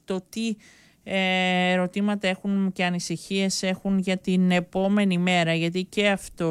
το τι ερωτήματα έχουν και ανησυχίες έχουν για την επόμενη μέρα, γιατί και αυτό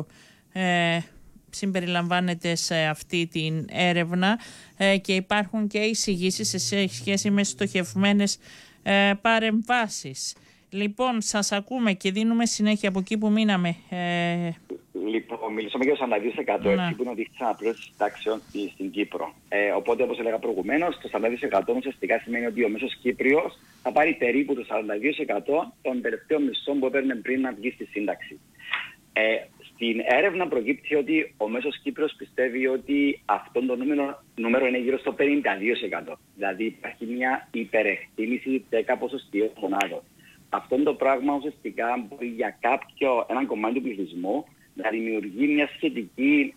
συμπεριλαμβάνεται σε αυτή την έρευνα και υπάρχουν και εισηγήσεις σε σχέση με στοχευμένες παρεμβάσεις. Λοιπόν, σας ακούμε και δίνουμε συνέχεια από εκεί που μείναμε. Λοιπόν, μιλήσαμε για το 42% έτσι που είναι ο δείκτης αναπλήρωσης τάξεων στην Κύπρο. Οπότε, όπως έλεγα προηγουμένως, το 42% ουσιαστικά σημαίνει ότι ο μέσος Κύπριος θα πάρει περίπου το 42% των τελευταίων μισθών που έπαιρνε πριν να βγει στη σύνταξη. Στην έρευνα προκύπτει ότι ο μέσος Κύπριος πιστεύει ότι αυτό το νούμερο είναι γύρω στο 52%. Δηλαδή υπάρχει μια υπερεκτίμηση 10 ποσοστιαίων μονάδων. Αυτό το πράγμα ουσιαστικά μπορεί για έναν κομμάτι του πληθυσμού να δημιουργεί μια σχετική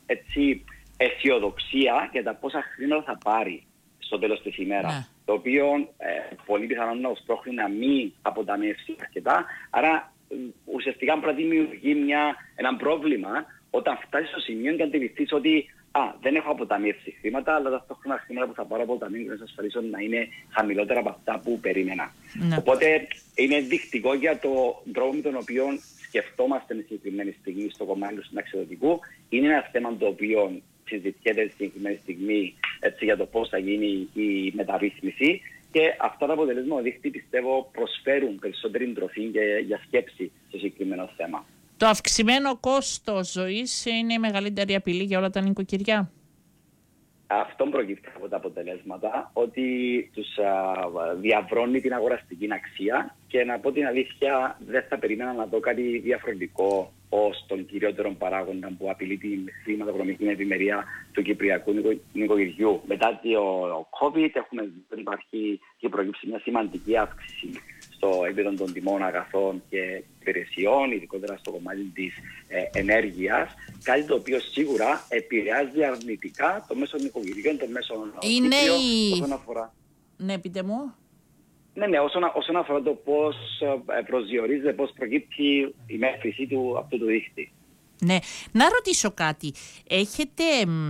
αισιοδοξία για τα πόσα χρήματα θα πάρει στο τέλος της ημέρας. Το οποίο πολύ πιθανόν να σπρώχνει να μην αποταμιεύσει αρκετά. Άρα ουσιαστικά μπορεί να δημιουργεί ένα πρόβλημα όταν φτάσει στο σημείο και αντιληφθείς ότι δεν έχω αποταμιεύσει χρήματα, αλλά ταυτόχρονα χρήματα που θα πάρω από ταμείο και να εξασφαλίσω να είναι χαμηλότερα από αυτά που περίμενα. Οπότε είναι δεικτικό για το τρόπο με τον οποίο σκεφτόμαστε τη συγκεκριμένη στιγμή στο κομμάτι του συνταξιδοτικού. Είναι ένα θέμα το οποίο συζητιέται τη συγκεκριμένη στιγμή για το πώς θα γίνει η μεταρρύθμιση. Και αυτά τα αποτελέσματα δείχνει, πιστεύω, προσφέρουν περισσότερη τροφή για σκέψη στο συγκεκριμένο θέμα. Το αυξημένο κόστος ζωής είναι η μεγαλύτερη απειλή για όλα τα νοικοκυριά. Αυτό προκύπτει από τα αποτελέσματα, ότι τους διαβρώνει την αγοραστική αξία και να πω την αλήθεια δεν θα περίμενα να δω κάτι διαφορετικό ως τον κυριότερο παράγοντα που απειλεί την χρηματοοικονομική ευημερία του κυπριακού νοικοκυριού. Μετά το COVID έχει προκύψει μια σημαντική αύξηση στο επίπεδο των τιμών αγαθών και υπηρεσιών, ειδικότερα στο κομμάτι της ενέργειας, κάτι το οποίο σίγουρα επηρεάζει αρνητικά το μέσο νοικοκυριό, το μέσο νοικοκυριό όσον αφορά. Ναι, πείτε μου. Ναι, όσον αφορά το πώς προσδιορίζεται, πώς προκύπτει η μέτρηση του αυτού του δείκτη. Ναι, να ρωτήσω κάτι. Έχετε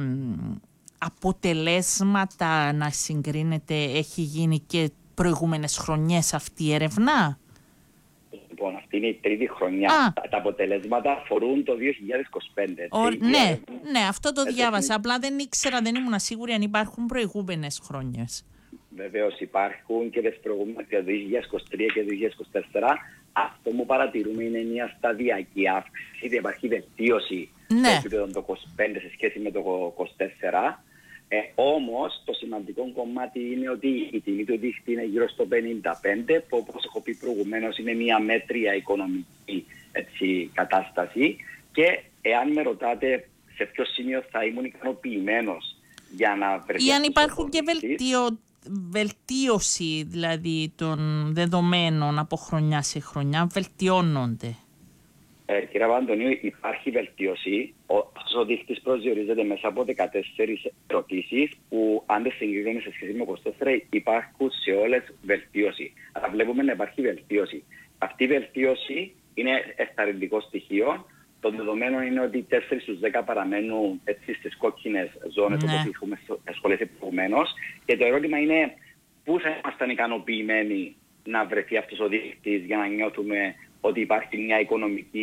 αποτελέσματα να συγκρίνετε, έχει γίνει και προηγούμενες χρονιές αυτή η έρευνα? Λοιπόν, αυτή είναι η τρίτη χρονιά. Τα αποτελέσματα αφορούν το 2025. Ναι, αυτό το διάβασα. Απλά δεν ήξερα, δεν ήμουν σίγουρη αν υπάρχουν προηγούμενες χρονιές. Βεβαίως υπάρχουν και τις προηγούμενες για το 2023 και το 2024. Αυτό που παρατηρούμε είναι μια σταδιακή αύξηση. Υπάρχει βελτίωση στο επίπεδο το 25 σε σχέση με το 24. Όμως το σημαντικό κομμάτι είναι ότι η τιμή του δείκτη είναι γύρω στο 55, που όπως έχω πει προηγουμένως είναι μια μέτρια οικονομική κατάσταση, και εάν με ρωτάτε σε ποιο σημείο θα ήμουν ικανοποιημένος για να βρεθεί, ή αν υπάρχουν και βελτίωση δηλαδή των δεδομένων από χρονιά σε χρονιά, βελτιώνονται. Κύριε Παπαντονίου, υπάρχει βελτίωση. Αυτός ο δείκτης προσδιορίζεται μέσα από 14 ερωτήσεις που, αν δεν συγκρίνουμε σε σχέση με 24, υπάρχουν σε όλες βελτίωση. Αλλά βλέπουμε να υπάρχει βελτίωση. Αυτή η βελτίωση είναι ενθαρρυντικό στοιχείο. Το δεδομένο είναι ότι 4 στους 10 παραμένουν στις κόκκινες ζώνες, όπως έχουμε ασχοληθεί προηγουμένως. Και το ερώτημα είναι πού θα ήμασταν ικανοποιημένοι να βρεθεί αυτός ο δείκτης για να νιώθουμε ότι υπάρχει μια οικονομική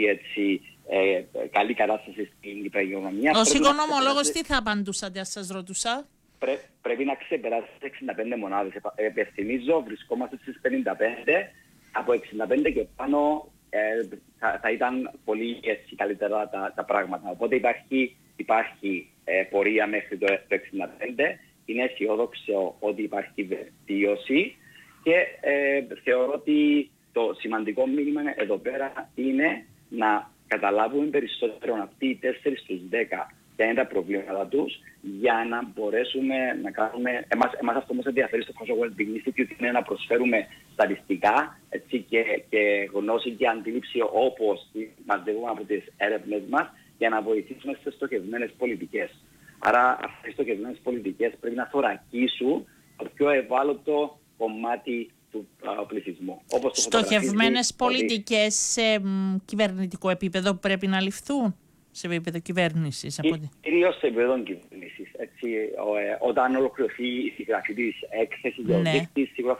καλή κατάσταση στην υπεργειονομία. Ως οικονομολόγος τι θα απαντούσατε αν σας ρωτούσα? Πρέπει να ξεπεράσει τις 65 μονάδες. Υπενθυμίζω, βρισκόμαστε στις 55. Από 65 και πάνω θα ήταν πολύ καλύτερα τα πράγματα. Οπότε υπάρχει πορεία μέχρι το 65. Είναι αισιόδοξο ότι υπάρχει βελτίωση και θεωρώ ότι το σημαντικό μήνυμα εδώ πέρα είναι να καταλάβουμε περισσότερο αυτοί οι 4 στους 10 ποια είναι τα προβλήματα τους, για να μπορέσουμε να κάνουμε. Εμάς αυτό μας ενδιαφέρει στο Social Wellbeing Institute είναι να προσφέρουμε στατιστικά και γνώση και αντίληψη όπως μαζεύουμε από τις έρευνες μας, για να βοηθήσουμε στις στοχευμένες πολιτικές. Άρα αυτές οι στοχευμένες πολιτικές πρέπει να θωρακίσουν το πιο ευάλωτο κομμάτι του πληθυσμού. Στοχευμένες πολιτικές σε κυβερνητικό επίπεδο πρέπει να ληφθούν, σε επίπεδο κυβέρνησης? Κυρίως σε επίπεδο κυβέρνησης. Όταν ολοκληρωθεί η συγγραφή της έκθεσης για το δείκτη, σίγουρα θα την παραλάβουμε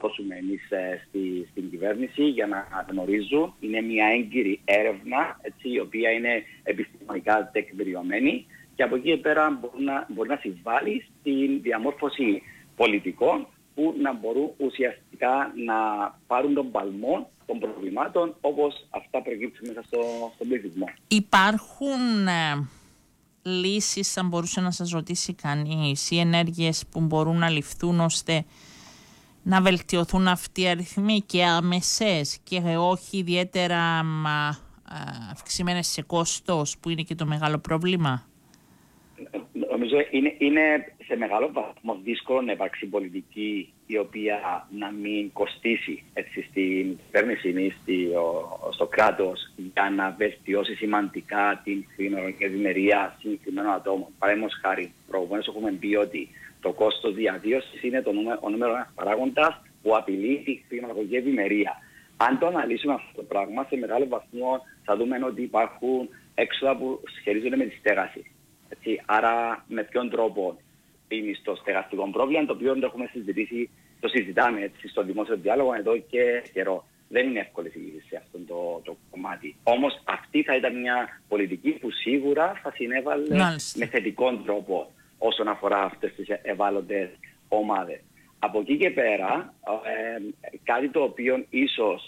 δώσουμε εμείς στην κυβέρνηση για να γνωρίζουν. Είναι μια έγκυρη έρευνα, έτσι, η οποία είναι επιστημονικά τεκμηριωμένη και από εκεί πέρα μπορεί να συμβάλλει στην διαμόρφωση πολιτικών που να μπορούν ουσιαστικά να πάρουν τον παλμό των προβλημάτων όπως αυτά προκύπτουν μέσα στον πληθυσμό. Υπάρχουν λύσεις, αν μπορούσε να σας ρωτήσει κανείς, ή ενέργειες που μπορούν να ληφθούν ώστε να βελτιωθούν αυτοί οι αριθμοί και άμεσες και όχι ιδιαίτερα αυξημένες σε κόστος, που είναι και το μεγάλο πρόβλημα? Νομίζω είναι σε μεγάλο βαθμό δύσκολο να υπάρξει πολιτική η οποία να μην κοστίσει στην κυβέρνηση ή στο κράτος για να βελτιώσει σημαντικά την κοινωνική ευημερία συγκεκριμένων ατόμων. Παραδείγματος χάρη, προηγουμένως έχουμε πει ότι το κόστος διαβίωσης είναι ο νούμερο ένας παράγοντας που απειλεί τη κοινωνική ευημερία. Αν το αναλύσουμε αυτό το πράγμα, σε μεγάλο βαθμό θα δούμε ότι υπάρχουν έξοδα που σχετίζονται με τη στέγαση. Έτσι, άρα με ποιον τρόπο είναι στο στεγαστικό πρόβλημα, το οποίο το έχουμε συζητήσει, το συζητάμε έτσι, στο δημόσιο διάλογο εδώ και καιρό. Δεν είναι εύκολη η λύση σε αυτό το κομμάτι. Όμως αυτή θα ήταν μια πολιτική που σίγουρα θα συνέβαλε με θετικό τρόπο όσον αφορά αυτές τις ευάλωτες ομάδες. Από εκεί και πέρα, κάτι το οποίο ίσως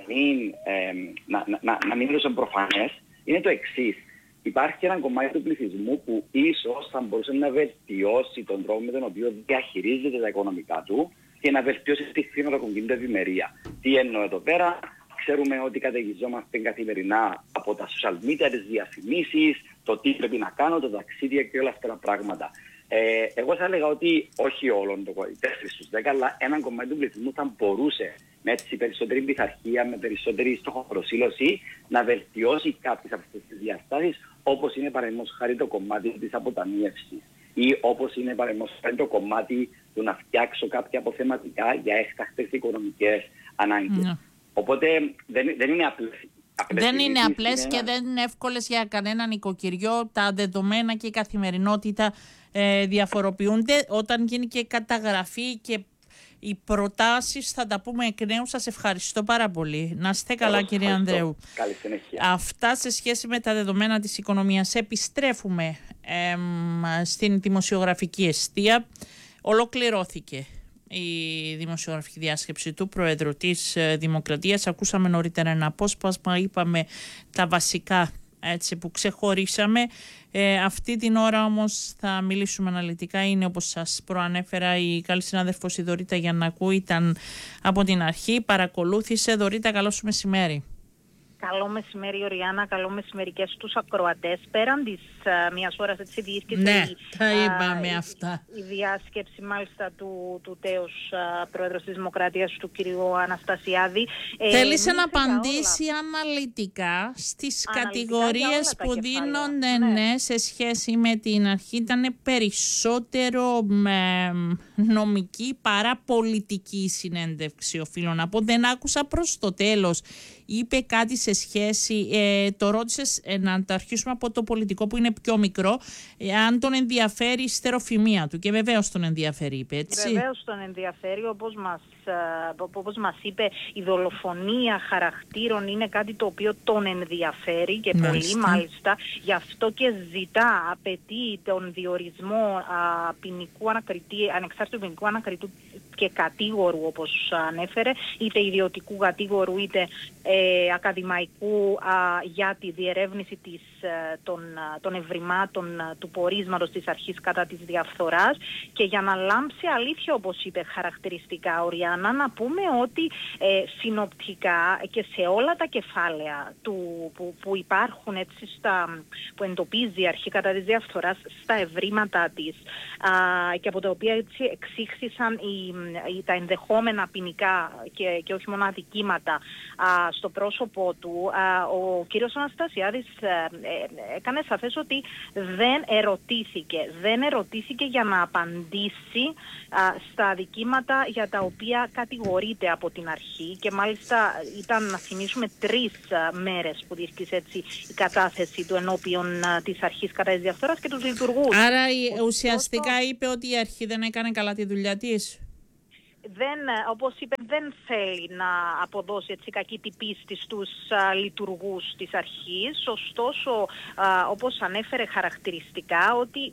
να μην είναι προφανές είναι το εξής. Υπάρχει ένα κομμάτι του πληθυσμού που ίσως θα μπορούσε να βελτιώσει τον τρόπο με τον οποίο διαχειρίζεται τα οικονομικά του και να βελτιώσει τη χρηματοκομική ευημερία. Τι εννοώ εδώ πέρα? Ξέρουμε ότι καταιγιζόμαστε καθημερινά από τα social media, τις διαφημίσεις, το τι πρέπει να κάνω, το ταξίδια και όλα αυτά τα πράγματα. Εγώ θα έλεγα ότι όχι όλων το 4 στους 10, αλλά έναν κομμάτι του πληθυσμού θα μπορούσε με έτσι περισσότερη πειθαρχία, με περισσότερη στοχοπροσήλωση να βελτιώσει κάποιες από αυτές τις διαστάσεις, όπως είναι παραδείγματος χάρη το κομμάτι της αποταμίευσης ή όπως είναι παραδείγματος χάρη το κομμάτι του να φτιάξω κάποια αποθεματικά για έκτακτες οικονομικές ανάγκες. Οπότε δεν είναι απλές. Δεν είναι απλές και δεν είναι εύκολες για κανέναν νοικοκυριό. Τα δεδομένα και η καθημερινότητα διαφοροποιούνται. Όταν γίνει και καταγραφή και οι προτάσεις θα τα πούμε εκ νέου. Σας ευχαριστώ πάρα πολύ. Να είστε καλά, κύριε Ανδρέου. Καλή συνέχεια. Αυτά σε σχέση με τα δεδομένα της οικονομίας. Επιστρέφουμε στην δημοσιογραφική εστία. Ολοκληρώθηκε η δημοσιογραφική διάσκεψη του Προέδρου της Δημοκρατίας. Ακούσαμε νωρίτερα ένα απόσπασμα, είπαμε τα βασικά έτσι, που ξεχωρίσαμε. Αυτή την ώρα όμως θα μιλήσουμε αναλυτικά. Είναι, όπως σας προανέφερα, η καλή συνάδελφος η Δωρίτα Γιαννακού ήταν από την αρχή, παρακολούθησε. Δωρίτα, καλό σου μεσημέρι. Καλό μεσημέρι, Οριάννα. Καλό μεσημέρι και στους ακροατές. Πέραν της μιας ώρας έτσι διήρκεται τα είπαμε αυτά. Η διάσκεψη μάλιστα του τέος Πρόεδρος της Δημοκρατίας, του κ. Αναστασιάδη. Θέλησε να απαντήσει αναλυτικά στις κατηγορίες που δίνονται σε σχέση με την αρχή. Ήταν περισσότερο νομική παρά πολιτική συνέντευξη, οφείλω να πω. Δεν άκουσα προς το τέλος. Είπε κάτι σε σχέση, το ρώτησες να το αρχίσουμε από το πολιτικό που είναι πιο μικρό, αν τον ενδιαφέρει η στεροφημία του, και βεβαίως τον ενδιαφέρει, είπε, έτσι. Βεβαίως τον ενδιαφέρει, όπως μας είπε, η δολοφονία χαρακτήρων είναι κάτι το οποίο τον ενδιαφέρει και πολύ μάλιστα. Γι' αυτό και απαιτεί τον διορισμό ανεξάρτητου ποινικού ανακριτού και κατήγορου, όπως ανέφερε, είτε ιδιωτικού κατήγορου είτε ακαδημαϊκού, για τη διερεύνηση των ευρημάτων του πορίσματος της αρχής κατά της διαφθοράς. Και για να λάμψει αλήθεια, όπως είπε χαρακτηριστικά, Οριάννα, να πούμε ότι συνοπτικά και σε όλα τα κεφάλαια που υπάρχουν, έτσι, που εντοπίζει η αρχή κατά της διαφθοράς στα ευρήματά της, και από τα οποία έτσι εξήχθησαν τα ενδεχόμενα ποινικά και όχι μόνο αδικήματα στο πρόσωπό του, ο κύριος Αναστασιάδης έκανε σαφές ότι δεν ερωτήθηκε για να απαντήσει στα αδικήματα για τα οποία κατηγορείται από την αρχή, και μάλιστα ήταν, να θυμίσουμε, 3 μέρες που διήρκησε έτσι η κατάθεση του ενώπιον της αρχής κατά της διαφθοράς και τους λειτουργούς. Άρα ουσιαστικά είπε ότι η αρχή δεν έκανε καλά τη δουλειά της. όπως είπε, δεν θέλει να αποδώσει έτσι κακή την πίστη στους λειτουργούς της αρχής. Ωστόσο, όπως ανέφερε χαρακτηριστικά, ότι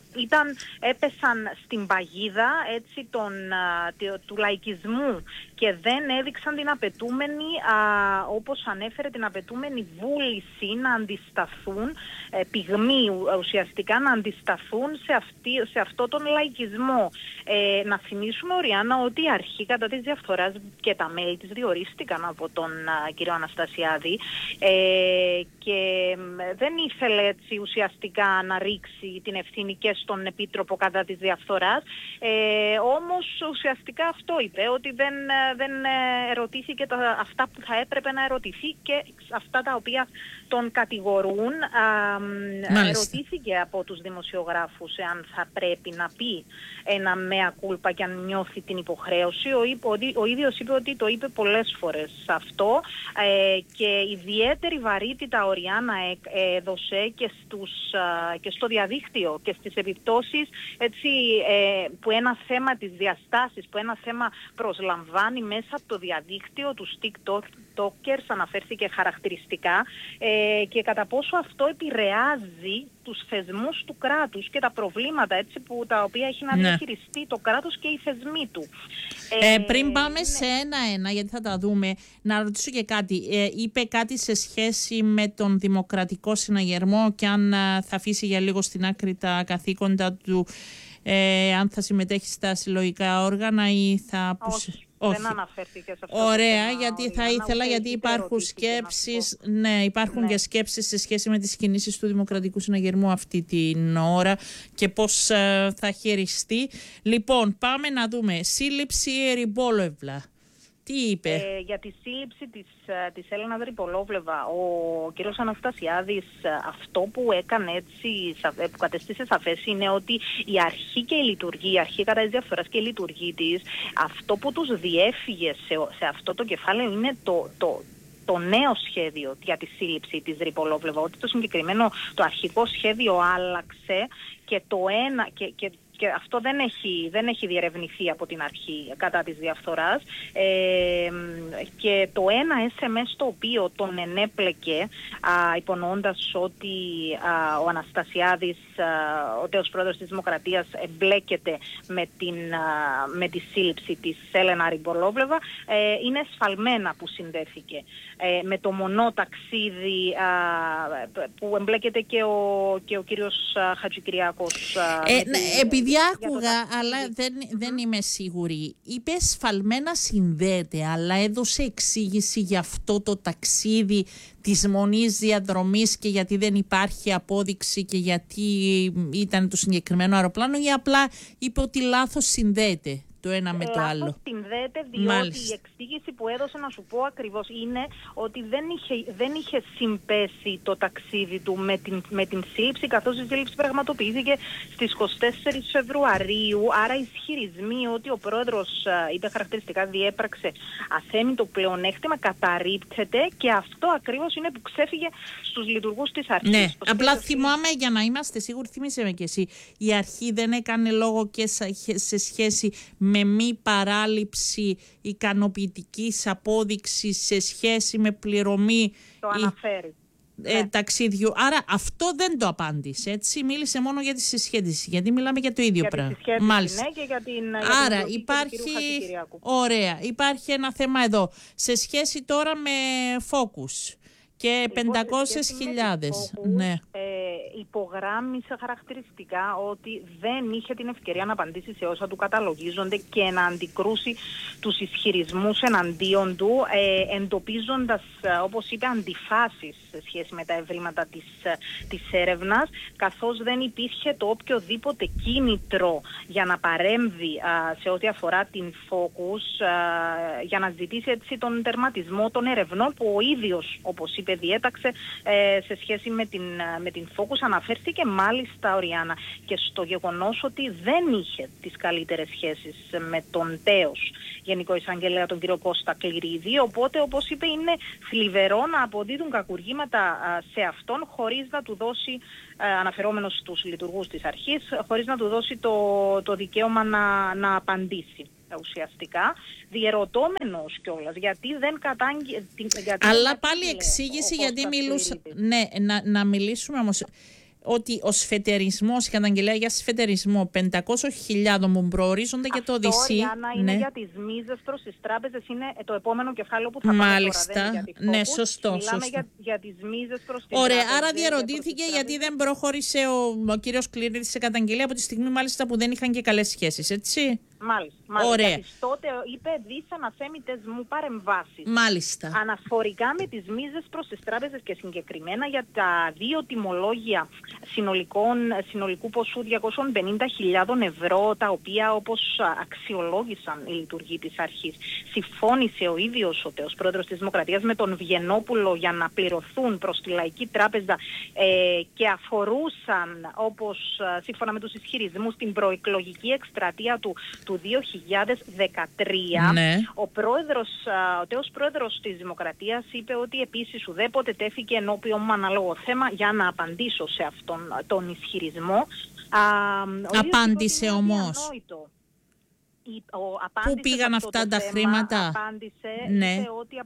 έπεσαν στην παγίδα έτσι, του λαϊκισμού και δεν έδειξαν την απαιτούμενη, όπως ανέφερε, την απαιτούμενη βούληση να αντισταθούν, πυγμή ουσιαστικά να αντισταθούν σε αυτό τον λαϊκισμό. Να θυμίσουμε, Ωριάννα, ότι η αρχή κατά της διαφθοράς και τα μέλη της διορίστηκαν από τον κύριο Αναστασιάδη και δεν ήθελε έτσι ουσιαστικά να ρίξει την ευθύνη και στον Επίτροπο κατά της διαφθοράς, όμως ουσιαστικά αυτό είπε, ότι δεν ερωτήθηκε αυτά που θα έπρεπε να ερωτηθεί και αυτά τα οποία τον κατηγορούν. Ερωτήθηκε από τους δημοσιογράφους εάν θα πρέπει να πει ένα mea culpa και αν νιώθει την υποχρέωση. Ο ίδιος είπε ότι το είπε πολλές φορές αυτό και ιδιαίτερη βαρύτητα, Ωριάννα, έδωσε και στο διαδίκτυο και στις επιπτώσεις έτσι, που ένα θέμα της διαστάσης, που ένα θέμα προσλαμβάνει μέσα από το διαδίκτυο, τους TikTokers αναφέρθηκε χαρακτηριστικά και κατά πόσο αυτό επηρεάζει τους θεσμούς του κράτους και τα προβλήματα έτσι, τα οποία έχει να διαχειριστεί το κράτος και οι θεσμοί του. Πριν πάμε σε ένα-ένα, γιατί θα τα δούμε, να ρωτήσω και κάτι. Είπε κάτι σε σχέση με τον Δημοκρατικό Συναγερμό και αν θα αφήσει για λίγο στην άκρη τα καθήκοντα του, αν θα συμμετέχει στα συλλογικά όργανα ή θα... Όχι. Δεν αναφέρθηκε σε αυτό. Ωραία, το θέμα, γιατί θα ήθελα, γιατί υπάρχουν σκέψεις, υπάρχουν και σκέψεις σε σχέση με τις κινήσεις του Δημοκρατικού Συναγερμού αυτή την ώρα και πώς θα χειριστεί. Λοιπόν, πάμε να δούμε. Σύλληψη Ριμπόλευλα. Τι είπε? Για τη σύλληψη της Έλενας Ριμπολόβλεβα, ο κύριος Αναστασιάδης αυτό που έκανε έτσι, που κατέστησε σαφές είναι ότι η αρχή και η λειτουργία, η αρχή κατά της διαφθοράς και η λειτουργία της, αυτό που τους διέφυγε σε αυτό το κεφάλαιο είναι το νέο σχέδιο για τη σύλληψη της Ριμπολόβλεβα, ότι το συγκεκριμένο, το αρχικό σχέδιο άλλαξε και το ένα... Και αυτό δεν έχει διερευνηθεί από την αρχή κατά της διαφθοράς και το ένα SMS το οποίο τον ενέπλεκε υπονοώντας ότι ο Αναστασιάδης, ο τέος πρόεδρος της Δημοκρατίας, εμπλέκεται με τη σύλληψη της Έλενα Ριμπολόβλεβα, είναι εσφαλμένα που συνδέθηκε με το μονό ταξίδι που εμπλέκεται και ο κύριος Χατζικυριάκος. Επειδή άκουγα, αλλά δεν είμαι σίγουρη. Είπε σφαλμένα συνδέεται, αλλά έδωσε εξήγηση για αυτό το ταξίδι της μονής διαδρομής και γιατί δεν υπάρχει απόδειξη και γιατί ήταν το συγκεκριμένο αεροπλάνο, ή απλά είπε ότι λάθος συνδέεται το ένα με το άλλο? Συνδέεται, διότι η εξήγηση που έδωσε, να σου πω ακριβώς, είναι ότι δεν είχε συμπέσει το ταξίδι του με την σύλληψη, καθώς η σύλληψη πραγματοποιήθηκε στις 24 Φεβρουαρίου. Άρα οι ισχυρισμοί ότι ο πρόεδρος, είπε χαρακτηριστικά, διέπραξε αθέμητο πλεονέκτημα, καταρρίπτεται, και αυτό ακριβώς είναι που ξέφυγε στους λειτουργούς της αρχής. Ναι, απλά θυμάμαι, για να είμαστε σίγουροι, θυμίσαι με και εσύ, η αρχή δεν έκανε λόγο και σε σχέση με μη παράληψη ικανοποιητικής απόδειξης σε σχέση με πληρωμή το αναφέρει. Ταξίδιου. Άρα αυτό δεν το απάντησε, έτσι. Μίλησε μόνο για τη συσχέτιση, γιατί μιλάμε για το ίδιο πράγμα. Μάλιστα. Ναι, και για την, άρα υπάρχει, ωραία, υπάρχει ένα θέμα εδώ σε σχέση τώρα με Focus και 500.000. Ναι. Υπογράμμισε χαρακτηριστικά ότι δεν είχε την ευκαιρία να απαντήσει σε όσα του καταλογίζονται και να αντικρούσει τους ισχυρισμούς εναντίον του, εντοπίζοντας, όπως είπε, αντιφάσεις σε σχέση με τα ευρήματα της έρευνας, καθώς δεν υπήρχε το οποιοδήποτε κίνητρο για να παρέμβει σε ό,τι αφορά την Focus, για να ζητήσει έτσι τον τερματισμό των ερευνών που ο ίδιος, όπως είπε, διέταξε σε σχέση με την Focus. Αναφέρθηκε μάλιστα, Ωριάννα, και στο γεγονός ότι δεν είχε τις καλύτερες σχέσεις με τον τέος Γενικό Εισαγγελέα, τον κύριο Κώστα Κληρίδη, οπότε, όπως είπε, είναι θλιβερό να αποδίδουν κακουργήματα σε αυτόν χωρίς να του δώσει, αναφερόμενος στους λειτουργούς της αρχής, χωρίς να του δώσει το δικαίωμα να απαντήσει. ουσιαστικά, διερωτώμενος κιόλας, γιατί δεν κατάγγειλε... Αλλά πάλι εξήγηση γιατί μιλούσα... Ναι, να μιλήσουμε όμως... ότι ο σφετερισμός, η καταγγελία για σφετερισμό 500.000 που προορίζονται για το Οδυσσή. Αυτό, Ριάννα, είναι για τις μίζες προς τις τράπεζες, είναι το επόμενο κεφάλαιο που θα πάμε Μάλιστα. τώρα. Δεν είναι ναι, σωστό. Μιλάμε σωστό. Για τις μίζες προς τις Ωραία, τράπεζες. άρα διαρωτήθηκε γιατί δεν προχώρησε ο κύριος Κλήρης σε καταγγελία από τη στιγμή μάλιστα που δεν είχαν και καλές σχέσεις, έτσι. Μάλιστα. Ωραία. Γιατί τότε είπε δίθεν αθέμητες μου παρεμβάσεις. Μάλιστα. Αναφορικά με τις μίζες προς τις τράπεζες και συγκεκριμένα για τα δύο τιμολόγια συνολικού ποσού 250.000 ευρώ, τα οποία όπως αξιολόγησαν οι λειτουργοί της αρχής, συμφώνησε ο ίδιος ο τέος πρόεδρος της Δημοκρατίας με τον Βιενόπουλο για να πληρωθούν προς τη Λαϊκή Τράπεζα και αφορούσαν, όπως σύμφωνα με τους ισχυρισμούς, την προεκλογική εκστρατεία του 2013, ναι. Ο τέος πρόεδρος της Δημοκρατίας είπε ότι επίσης ουδέποτε τέθηκε ενώπιον μου αναλόγω θέμα για να απαντήσω σε αυτόν τον ισχυρισμό. Απάντησε όμως. Πού πήγαν αυτά τα χρήματα? Απάντησε, ναι. είπε ότι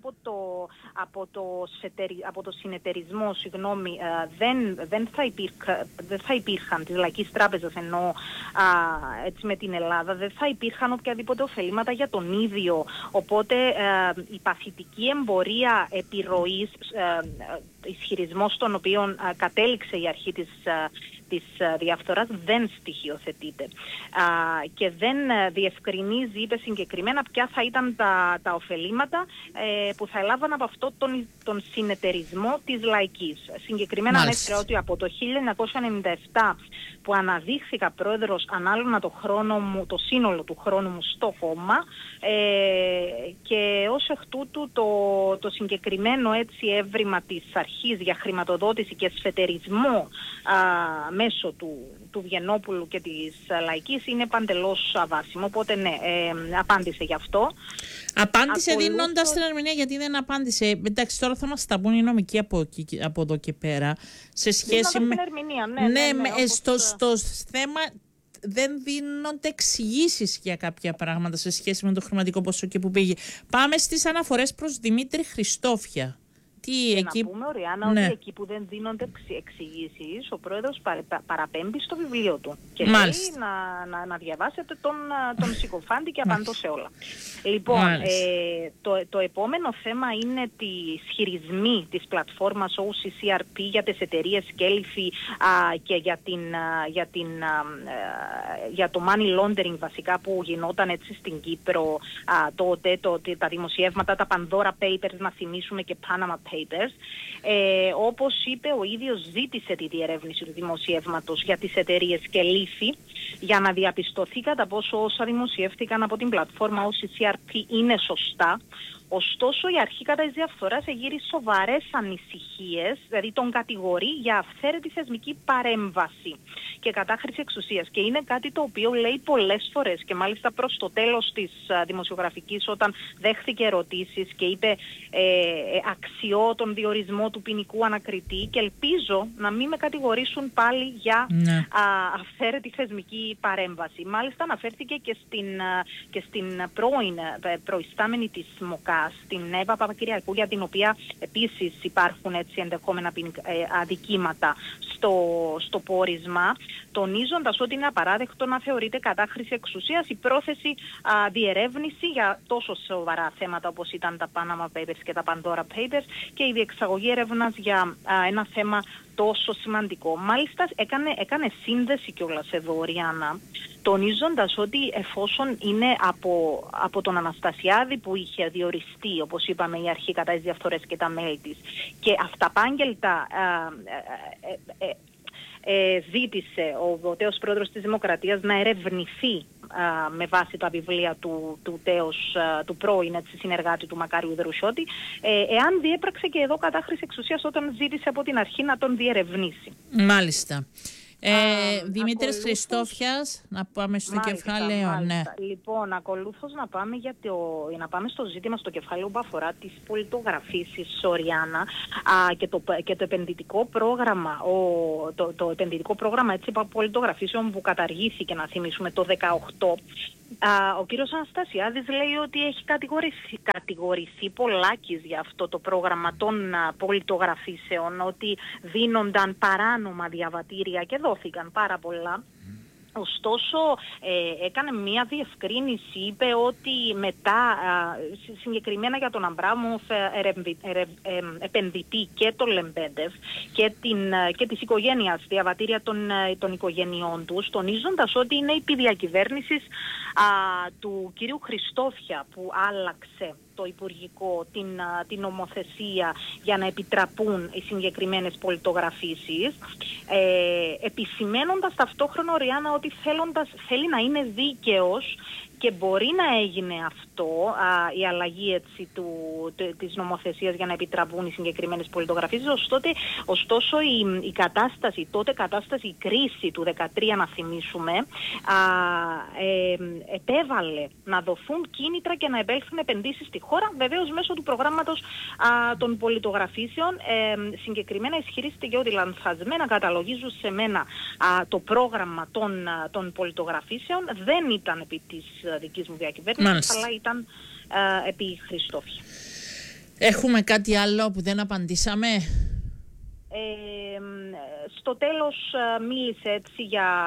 από το συνεταιρισμό, δεν θα υπήρχαν της Λαϊκής Τράπεζας, ενώ έτσι με την Ελλάδα, δεν θα υπήρχαν οποιαδήποτε ωφελήματα για τον ίδιο. Οπότε η παθητική εμπορία επιρροής, ισχυρισμός στον οποίο κατέληξε η αρχή της διαφθοράς, δεν στοιχειοθετείται και δεν διευκρινίζει, είπε συγκεκριμένα, ποια θα ήταν τα ωφελήματα που θα έλαβαν από αυτό τον συνεταιρισμό της Λαϊκής. Συγκεκριμένα ανέφερε ότι από το 1997 που αναδείχθηκα πρόεδρος, ανάλογα το σύνολο του χρόνου μου στο κόμμα, και ως εκ τούτου το συγκεκριμένο έτσι έβριμα της αρχής για χρηματοδότηση και σφετερισμό μέσω του Βιενόπουλου και της Λαϊκής είναι παντελώς αβάσιμο. Οπότε ναι, απάντησε γι' αυτό. Απάντησε δίνοντας την ερμηνεία, γιατί δεν απάντησε. Εντάξει, τώρα θα μας τα πούν οι νομικοί από εδώ και πέρα. Σε σχέση με... την ερμηνεία, ναι, στο θέμα δεν δίνονται εξηγήσεις για κάποια πράγματα σε σχέση με το χρηματικό ποσό και που πήγε. Πάμε στις αναφορές προς Δημήτρη Χριστόφια. Να πούμε, Ριάννα, ότι εκεί που δεν δίνονται εξηγήσεις, ο πρόεδρος παραπέμπει στο βιβλίο του και λέει να διαβάσετε τον συκοφάντη και απαντώ σε όλα. Λοιπόν, το επόμενο θέμα είναι τη ισχυρισμοί της πλατφόρμας OCCRP για τις εταιρείες Κέλυφη και για το money laundering βασικά που γινόταν έτσι στην Κύπρο τότε, τα δημοσιεύματα, τα Pandora Papers, να θυμίσουμε, και Panama Papers. Όπως είπε, ο ίδιος ζήτησε τη διερεύνηση του δημοσιεύματος για τις εταιρείες Κελύφη για να διαπιστωθεί κατά πόσο όσα δημοσιεύτηκαν από την πλατφόρμα OCCRP είναι σωστά. Ωστόσο, η αρχή κατά της διαφθοράς εγείρει σοβαρές ανησυχίες, δηλαδή τον κατηγορεί για αυθαίρετη θεσμική παρέμβαση και κατάχρηση εξουσίας. Και είναι κάτι το οποίο λέει πολλές φορές, και μάλιστα προς το τέλος της δημοσιογραφικής, όταν δέχθηκε ερωτήσεις και είπε αξιώ τον διορισμό του ποινικού ανακριτή, και ελπίζω να μην με κατηγορήσουν πάλι για αυθαίρετη θεσμική παρέμβαση. Μάλιστα αναφέρθηκε και στην πρώην προϊστάμενη της ΜΟΚΑ, στην Εύα Παπακυριακού, για την οποία επίσης υπάρχουν έτσι ενδεχόμενα αδικήματα στο πόρισμα, τονίζοντας ότι είναι απαράδεκτο να θεωρείται κατάχρηση εξουσίας η πρόθεση διερεύνηση για τόσο σοβαρά θέματα όπως ήταν τα Panama Papers και τα Pandora Papers και η διεξαγωγή έρευνας για ένα θέμα τόσο σημαντικό. Μάλιστα έκανε σύνδεση κιόλας εδώ, Ριάννα, τονίζοντας ότι εφόσον είναι από τον Αναστασιάδη που είχε διοριστεί, όπως είπαμε, η αρχή κατά τις διαφθορές και τα μέλη της, και αυταπάγγελτα ζήτησε ο τέος πρόεδρος της Δημοκρατίας να ερευνηθεί με βάση τα βιβλία του πρώην συνεργάτη του Μακάριου Δρουσιώτη, εάν διέπραξε και εδώ κατάχρηση εξουσίας όταν ζήτησε από την αρχή να τον διερευνήσει. Μάλιστα. Δημήτρης Χριστόφιας, να πάμε στο κεφάλαιο. Ναι. Λοιπόν, ακολούθως να πάμε στο ζήτημα, στο κεφάλαιο που αφορά τις πολιτογραφήσεις, Ριάννα, και το επενδυτικό πρόγραμμα, το επενδυτικό πρόγραμμα πολιτογραφήσεων που καταργήθηκε, να θυμίσουμε, το 2018, Ο κύριος Αναστασιάδης λέει ότι έχει κατηγορηθεί πολλάκις για αυτό το πρόγραμμα των πολιτογραφήσεων, ότι δίνονταν παράνομα διαβατήρια και δόθηκαν πάρα πολλά. Ωστόσο, έκανε μία διευκρίνηση, είπε ότι μετά, συγκεκριμένα για τον Αμπράμοφ, επενδυτή και τον Λεμπέντεφ και της οικογένειας, διαβατήρια των οικογενειών τους, τονίζοντας ότι είναι επί διακυβέρνησης του κυρίου Χριστόφια που άλλαξε το Υπουργικό την νομοθεσία για να επιτραπούν οι συγκεκριμένες πολιτογραφήσεις, επισημένοντας ταυτόχρονα, Ριάννα, ότι θέλει να είναι δίκαιος και μπορεί να έγινε αυτό, η αλλαγή έτσι, της νομοθεσίας για να επιτραπούν οι συγκεκριμένες πολιτογραφίες. Ωστόσο η κατάσταση, η κρίση του 2013, να θυμίσουμε, επέβαλε να δοθούν κίνητρα και να επέλθουν επενδύσεις στη χώρα, βεβαίως μέσω του προγράμματος των πολιτογραφήσεων. Συγκεκριμένα ισχυρίστηκε ότι λανθασμένα καταλογίζουν σε μένα το πρόγραμμα των πολιτογραφήσεων δεν ήταν επί της δικής μου διακυβέρνησης, αλλά ήταν επί Χριστόφια. Έχουμε κάτι άλλο που δεν απαντήσαμε? Στο τέλος μίλησε έτσι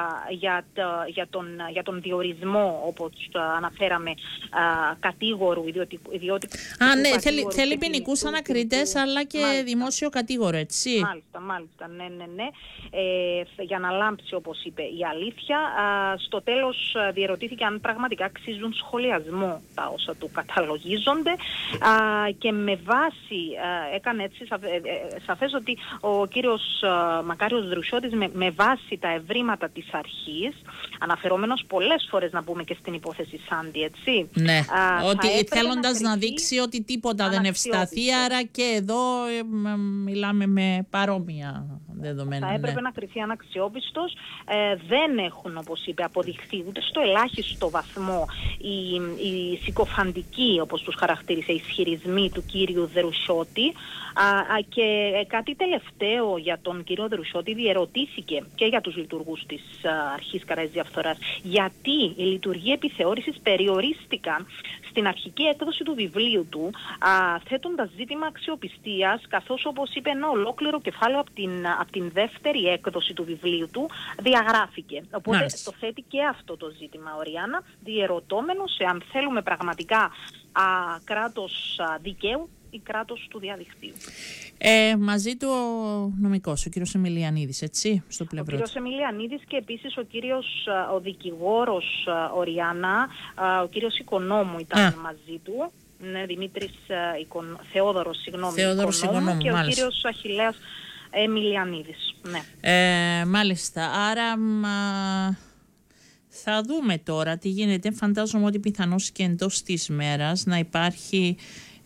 για τον διορισμό, όπως αναφέραμε, κατήγορου ιδιωτικού. Ναι, θέλει ποινικούς ανακριτές αλλά και μάλιστα, δημόσιο κατήγορο, έτσι. Μάλιστα, ναι. Για να λάμψει, όπως είπε, η αλήθεια. Στο τέλος διερωτήθηκε αν πραγματικά αξίζουν σχολιασμό τα όσα του καταλογίζονται, και με βάση, έκανε έτσι σαφές ότι ο κύριος Μακάριος Δρουσιώτης με βάση τα ευρήματα της αρχής, αναφερόμενος πολλές φορές να πούμε και στην υπόθεση Σάντι, έτσι. Ναι, ότι θέλοντας να δείξει ότι τίποτα δεν ευσταθεί, άρα και εδώ μιλάμε με παρόμοια δεδομένα. Θα έπρεπε να κριθεί αναξιόπιστος. Δεν έχουν, όπως είπε, αποδειχθεί ούτε στο ελάχιστο βαθμό οι συκοφαντικοί, όπως τους χαρακτήρισε, ισχυρισμοί του κύριου Δρουσιώτη. Και κάτι τελευταίο για τον κύριο Δρουσιώτη, διερωτήθηκε και για τους λειτουργούς της αρχής κατά της διαφθοράς γιατί οι λειτουργοί επιθεώρησης περιορίστηκαν στην αρχική έκδοση του βιβλίου του, θέτοντας ζήτημα αξιοπιστίας, καθώς, όπως είπε, ένα ολόκληρο κεφάλαιο από την δεύτερη έκδοση του βιβλίου του διαγράφηκε. Οπότε το θέτει και αυτό το ζήτημα ο Ριάννα, διερωτώμενος εάν θέλουμε πραγματικά κράτος δικαίου ή κράτος του διαδικτύου. Μαζί του ο νομικός, ο κύριος Εμιλιανίδης, έτσι, στο πλευρό. Ο κύριος Εμιλιανίδης και επίσης ο δικηγόρος ο Ριάννα, ο κύριος Οικονόμου ήταν μαζί του. Ναι, Δημήτρης Θεόδωρος Οικονόμου και ο κύριος Αχιλλέας Εμιλιανίδης. Ναι. Μάλιστα. Άρα θα δούμε τώρα τι γίνεται. Φαντάζομαι ότι πιθανώς και εντός της μέρας να υπάρχει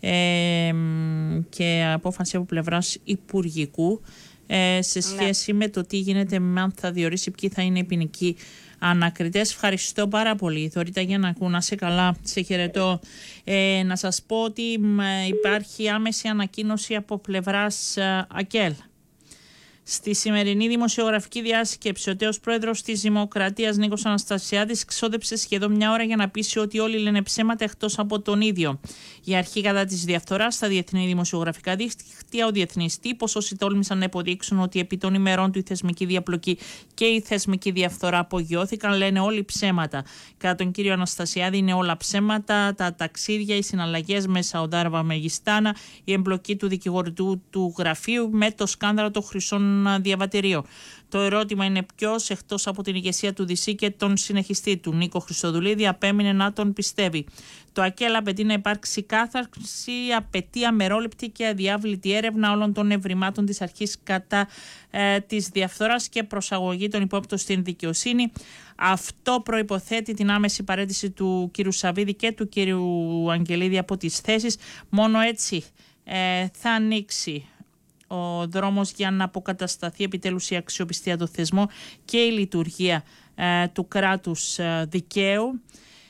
και απόφαση από πλευράς Υπουργικού σε σχέση με το τι γίνεται, αν θα διορίσει ποιοι θα είναι οι ποινικοί ανακριτές. Ευχαριστώ πάρα πολύ, Θωρήτα Γιαννακού, να είσαι καλά, σε χαιρετώ. Να σας πω ότι υπάρχει άμεση ανακοίνωση από πλευράς ΑΚΕΛ. Στη σημερινή δημοσιογραφική διάσκεψη, ο τέος πρόεδρος της Δημοκρατίας Νίκος Αναστασιάδης ξόδεψε σχεδόν μια ώρα για να πείσει ότι όλοι λένε ψέματα εκτός από τον ίδιο. Η αρχή κατά της διαφθοράς στα διεθνή δημοσιογραφικά δίκτυα, ο Διεθνής Τύπος, όσοι τόλμησαν να υποδείξουν ότι επί των ημερών του η θεσμική διαπλοκή και η θεσμική διαφθορά απογειώθηκαν, λένε όλοι ψέματα. Κατά τον κύριο Αναστασιάδη είναι όλα ψέματα, τα ταξίδια, οι συναλλαγές με Σαουδάραβα Μεγιστάνα, η εμπλοκή του δικηγορικού του γραφείου με το σκάνδαλο των χρυσών διαβατηρίων. Το ερώτημα είναι ποιος, εκτός από την ηγεσία του ΔΣ και τον συνεχιστή του Νίκο Χριστοδουλίδη, απέμεινε να τον πιστεύει. Το ΑΚΕΛ απαιτεί να υπάρξει κάθαρξη, απαιτεί αμερόληπτη και αδιάβλητη έρευνα όλων των ευρημάτων της αρχής κατά της διαφθοράς και προσαγωγή των υπόπτων στην δικαιοσύνη. Αυτό προϋποθέτει την άμεση παραίτηση του κ. Σαββίδη και του κ. Αγγελίδη από τις θέσεις. Μόνο έτσι θα ανοίξει ο δρόμος για να αποκατασταθεί επιτέλους η αξιοπιστία των θεσμών και η λειτουργία του κράτους δικαίου.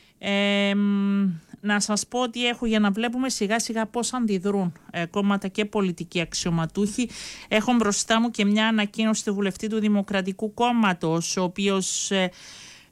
Να σας πω ότι έχω, για να βλέπουμε σιγά σιγά πώς αντιδρούν κόμματα και πολιτικοί αξιωματούχοι. Έχω μπροστά μου και μια ανακοίνωση του βουλευτή του Δημοκρατικού Κόμματος, ο οποίος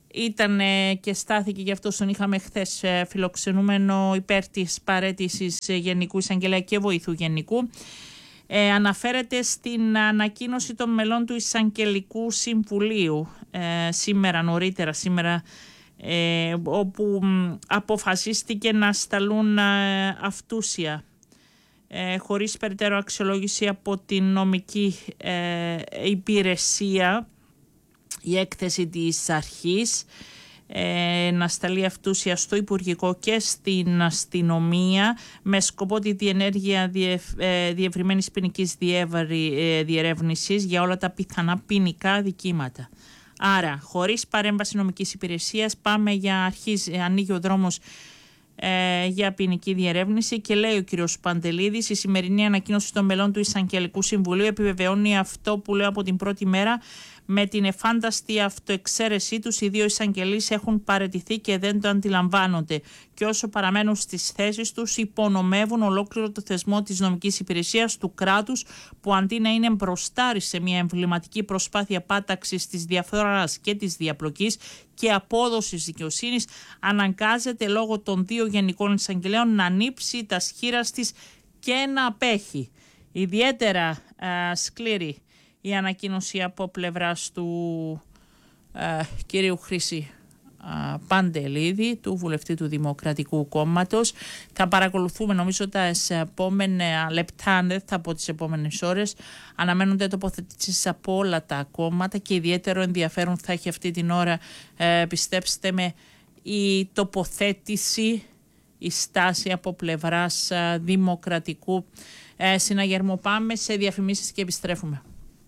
ήταν και στάθηκε, γι' αυτό τον είχαμε χθες φιλοξενούμενο υπέρ της παραίτησης Γενικού Εισαγγελέα και Βοηθού Γενικού. Αναφέρεται στην ανακοίνωση των μελών του Εισαγγελικού Συμβουλίου νωρίτερα σήμερα, όπου αποφασίστηκε να σταλούν αυτούσια χωρίς περαιτέρω αξιολόγηση από την νομική υπηρεσία η έκθεση της αρχής, να σταλεί αυτούσια στο Υπουργικό και στην αστυνομία με σκοπό τη διενέργεια διευρυμένης ποινικής διερεύνησης για όλα τα πιθανά ποινικά αδικήματα. Άρα, χωρίς παρέμβαση νομικής υπηρεσίας, ανοίγει ο δρόμος για ποινική διερεύνηση και λέει ο κ. Παντελίδης, η σημερινή ανακοίνωση των μελών του Εισαγγελικού Συμβουλίου επιβεβαιώνει αυτό που λέω από την πρώτη μέρα. Με την εφάνταστη αυτοεξαίρεσή τους, οι δύο εισαγγελείς έχουν παραιτηθεί και δεν το αντιλαμβάνονται. Και όσο παραμένουν στις θέσεις τους, υπονομεύουν ολόκληρο το θεσμό της νομικής υπηρεσίας του κράτους, που αντί να είναι μπροστάρι σε μια εμβληματική προσπάθεια πάταξης της διαφθοράς και της διαπλοκής και απόδοσης δικαιοσύνης, αναγκάζεται λόγω των δύο γενικών εισαγγελέων να ανοίξει τα σχήρα της και να απέχει. Ιδιαίτερα σκληρή η ανακοίνωση από πλευράς του κυρίου Χρήση Παντελίδη, του βουλευτή του Δημοκρατικού Κόμματος. Θα παρακολουθούμε, νομίζω, τα επόμενα λεπτά, δεν θα πω τις επόμενες ώρες. Αναμένονται τοποθετήσεις από όλα τα κόμματα και ιδιαίτερο ενδιαφέρον θα έχει αυτή την ώρα, πιστέψτε με, η τοποθέτηση, η στάση από πλευράς Δημοκρατικού Συναγερμού. Πάμε σε διαφημίσεις και επιστρέφουμε.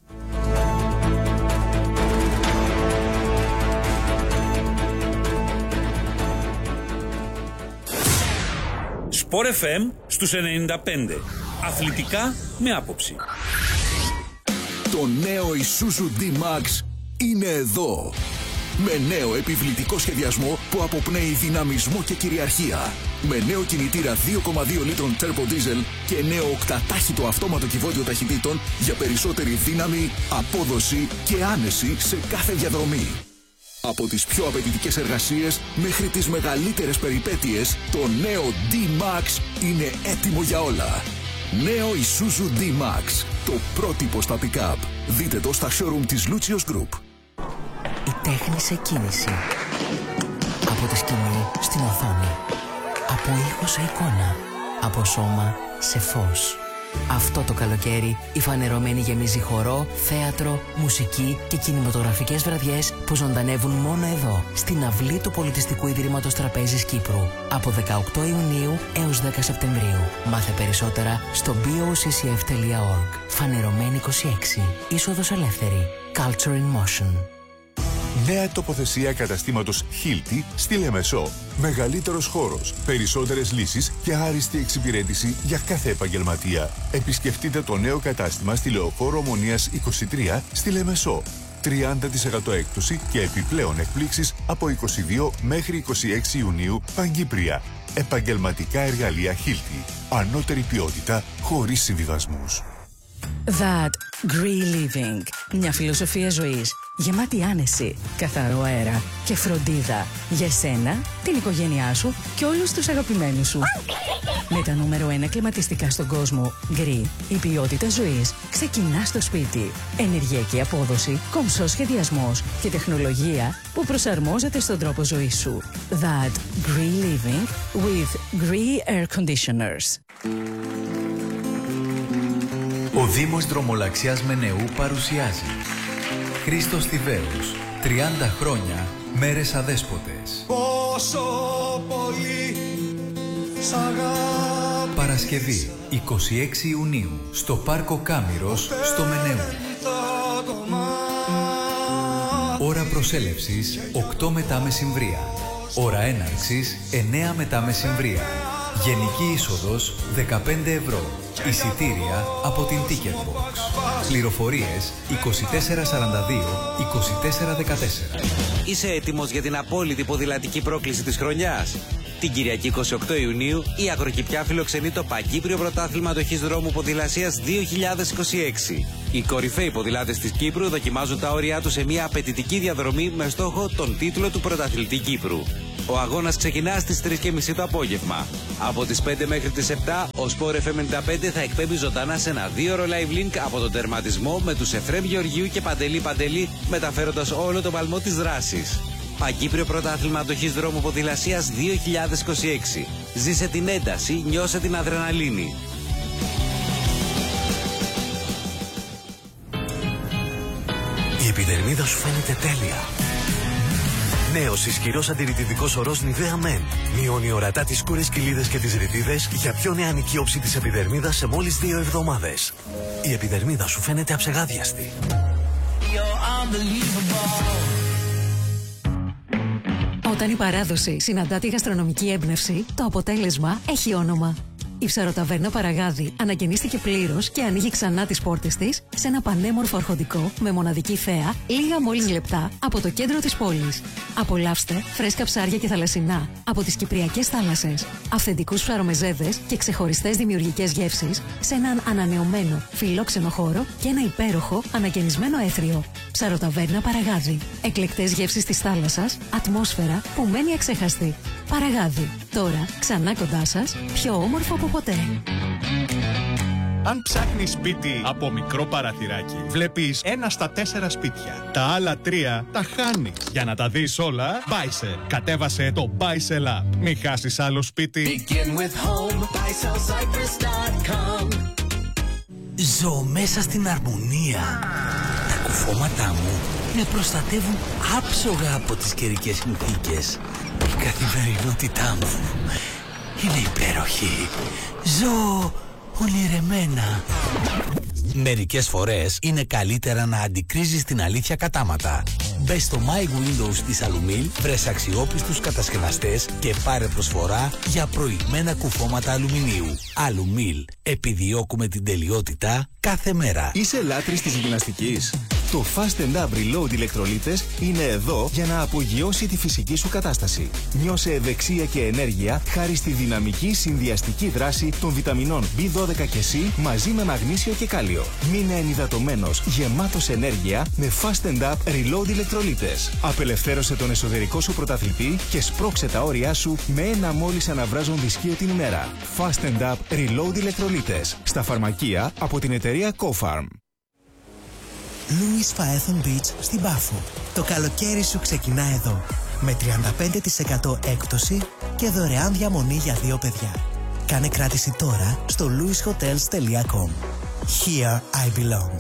Sport FM στους 95. Αθλητικά με άποψη. Το νέο Isuzu D-Max είναι εδώ. Με νέο επιβλητικό σχεδιασμό που αποπνέει δυναμισμό και κυριαρχία. Με νέο κινητήρα 2,2 λίτρων turbo diesel και νέο οκτατάχυτο αυτόματο κυβότιο ταχυτήτων για περισσότερη δύναμη, απόδοση και άνεση σε κάθε διαδρομή. Από τις πιο απαιτητικές εργασίες μέχρι τις μεγαλύτερες περιπέτειες, το νέο D-Max είναι έτοιμο για όλα. Νέο Isuzu D-Max, το πρότυπο στα pick-up. Δείτε το στα showroom της Lucios Group. Η τέχνη σε κίνηση. Από τη σκηνή στην οθόνη. Από ήχο σε εικόνα. Από σώμα σε φως. Αυτό το καλοκαίρι η Φανερωμένη γεμίζει χορό, θέατρο, μουσική και κινηματογραφικές βραδιές που ζωντανεύουν μόνο εδώ, στην αυλή του Πολιτιστικού Ιδρύματος Τραπέζης Κύπρου. Από 18 Ιουνίου έως 10 Σεπτεμβρίου. Μάθε περισσότερα στο boccf.org. Φανερωμένη 26. Είσοδος ελεύθερη. Culture in Motion. Νέα τοποθεσία καταστήματος Hilti στη Λεμεσό. Μεγαλύτερος χώρος, περισσότερες λύσεις και άριστη εξυπηρέτηση για κάθε επαγγελματία. Επισκεφτείτε το νέο κατάστημα στη Λεωφόρο Ομονίας 23 στη Λεμεσό. 30% έκπτωση και επιπλέον εκπλήξεις από 22 μέχρι 26 Ιουνίου παγκύπρια. Επαγγελματικά εργαλεία Hilti. Ανώτερη ποιότητα χωρίς συμβιβασμούς. That Green Living. Μια φιλοσοφία ζωής γεμάτη άνεση, καθαρό αέρα και φροντίδα για σένα, την οικογένειά σου και όλους τους αγαπημένους σου. Με τα νούμερο 1 κλιματιστικά στον κόσμο, Green, η ποιότητα ζωής ξεκινά στο σπίτι. Ενεργειακή απόδοση, κομψός σχεδιασμός και τεχνολογία που προσαρμόζεται στον τρόπο ζωής σου. That Green Living with Green Air Conditioners. Ο Δήμος Δρομολαξιάς Μενεού παρουσιάζει Χρήστος Θηβαίος, 30 χρόνια, μέρες αδέσποτες. Πόσο πολύ σ' αγαπώ. Παρασκευή, 26 Ιουνίου, στο Πάρκο Κάμηρος, στο Μενεού. Ώρα προσέλευσης, 8 μετά μεσημβρία. Ώρα έναρξης, 9 μετά μεσημβρία. Γενική είσοδος 15 ευρώ. Εισιτήρια από την Ticketbox. Πληροφορίες 2442 2414. Είσαι έτοιμος για την απόλυτη ποδηλατική πρόκληση της χρονιάς? Την Κυριακή 28 Ιουνίου η Ακροκηπιά φιλοξενεί το Παγκύπριο Πρωτάθλημα Αντοχής Δρόμου Ποδηλασίας 2026. Οι κορυφαίοι ποδηλάτες της Κύπρου δοκιμάζουν τα όρια τους σε μια απαιτητική διαδρομή με στόχο τον τίτλο του Πρωταθλητή Κύπρου. Ο αγώνας ξεκινά στις 3:30 το απόγευμα. Από τις 5 μέχρι τις 7 ο Sport FM 95 θα εκπέμπει ζωντανά σε ένα 2ωρο live link από τον τερματισμό με τους Εφρέμ Γεωργίου και Παντελή, μεταφέροντας όλο τον παλμό της δράσης. Παγκύπριο Πρωτάθλημα Αντοχής Δρόμου Ποδηλασίας 2026. Ζήσε την ένταση, νιώσε την αδρεναλίνη. Η επιδερμίδα σου φαίνεται τέλεια. Νέος ισχυρός αντιρρητιδικός ορός Nivea Men. Μειώνει ορατά τις σκούρες κοιλίδες και τις ρητίδες για πιο νεανική όψη της επιδερμίδας σε μόλις 2 εβδομάδες. Η επιδερμίδα σου φαίνεται αψεγάδιαστη. Όταν η παράδοση συναντά τη γαστρονομική έμπνευση, το αποτέλεσμα έχει όνομα. Η ψαροταβέρνα Παραγάδι ανακαινίστηκε πλήρως και ανοίγει ξανά τις πόρτες της σε ένα πανέμορφο αρχοντικό με μοναδική θέα, λίγα μόλις λεπτά από το κέντρο της πόλης. Απολαύστε φρέσκα ψάρια και θαλασσινά από τις κυπριακές θάλασσες, αυθεντικούς ψαρομεζέδες και ξεχωριστές δημιουργικές γεύσεις σε έναν ανανεωμένο φιλόξενο χώρο και ένα υπέροχο ανακαινισμένο έθριο. Ψαροταβέρνα Παραγάδι. Εκλεκτές γεύσεις της θάλασσας, ατμόσφαιρα που μένει αξέχαστη. Παραγάδι. Τώρα ξανά κοντά σας, πιο όμορφο από ποτέ. Αν ψάχνεις σπίτι από μικρό παραθυράκι, βλέπεις 1 στα 4 σπίτια. Τα άλλα 3 τα χάνεις. Για να τα δεις όλα, Buysell. Κατέβασε το Buysell App. Μην χάσεις άλλο σπίτι. Ζω μέσα στην αρμονία. Τα κουφώματά μου με προστατεύουν άψογα από τις καιρικές συνθήκες. Η καθημερινότητά μου είναι υπέροχη. Ζω ονειρεμένα. Μερικές φορές είναι καλύτερα να αντικρίζεις την αλήθεια κατάματα. Μπες στο My Windows της Alumil, βρες αξιόπιστους κατασκευαστές και πάρε προσφορά για προηγμένα κουφώματα αλουμινίου. Alumil. Επιδιώκουμε την τελειότητα κάθε μέρα. Είσαι λάτρης της γυμναστικής? Το Fast & Up Reload ηλεκτρολίτες είναι εδώ για να απογειώσει τη φυσική σου κατάσταση. Νιώσε ευεξία και ενέργεια χάρη στη δυναμική συνδυαστική δράση των βιταμινών B12 και C μαζί με μαγνήσιο και κάλιο. Μείνε ενυδατωμένος, γεμάτος ενέργεια με Fast & Up Reload ηλεκτρολίτες. Απελευθέρωσε τον εσωτερικό σου πρωταθλητή και σπρώξε τα όρια σου με ένα μόλις αναβράζον δυσκείο την ημέρα. Fast & Up Reload ηλεκτρολίτες. Στα φαρμακεία από την εταιρεία CoFarm. Louis Phaethon Beach στην Πάφο. Το καλοκαίρι σου ξεκινά εδώ. Με 35% έκπτωση και δωρεάν διαμονή για 2 παιδιά. Κάνε κράτηση τώρα στο louishotels.com. Here I belong.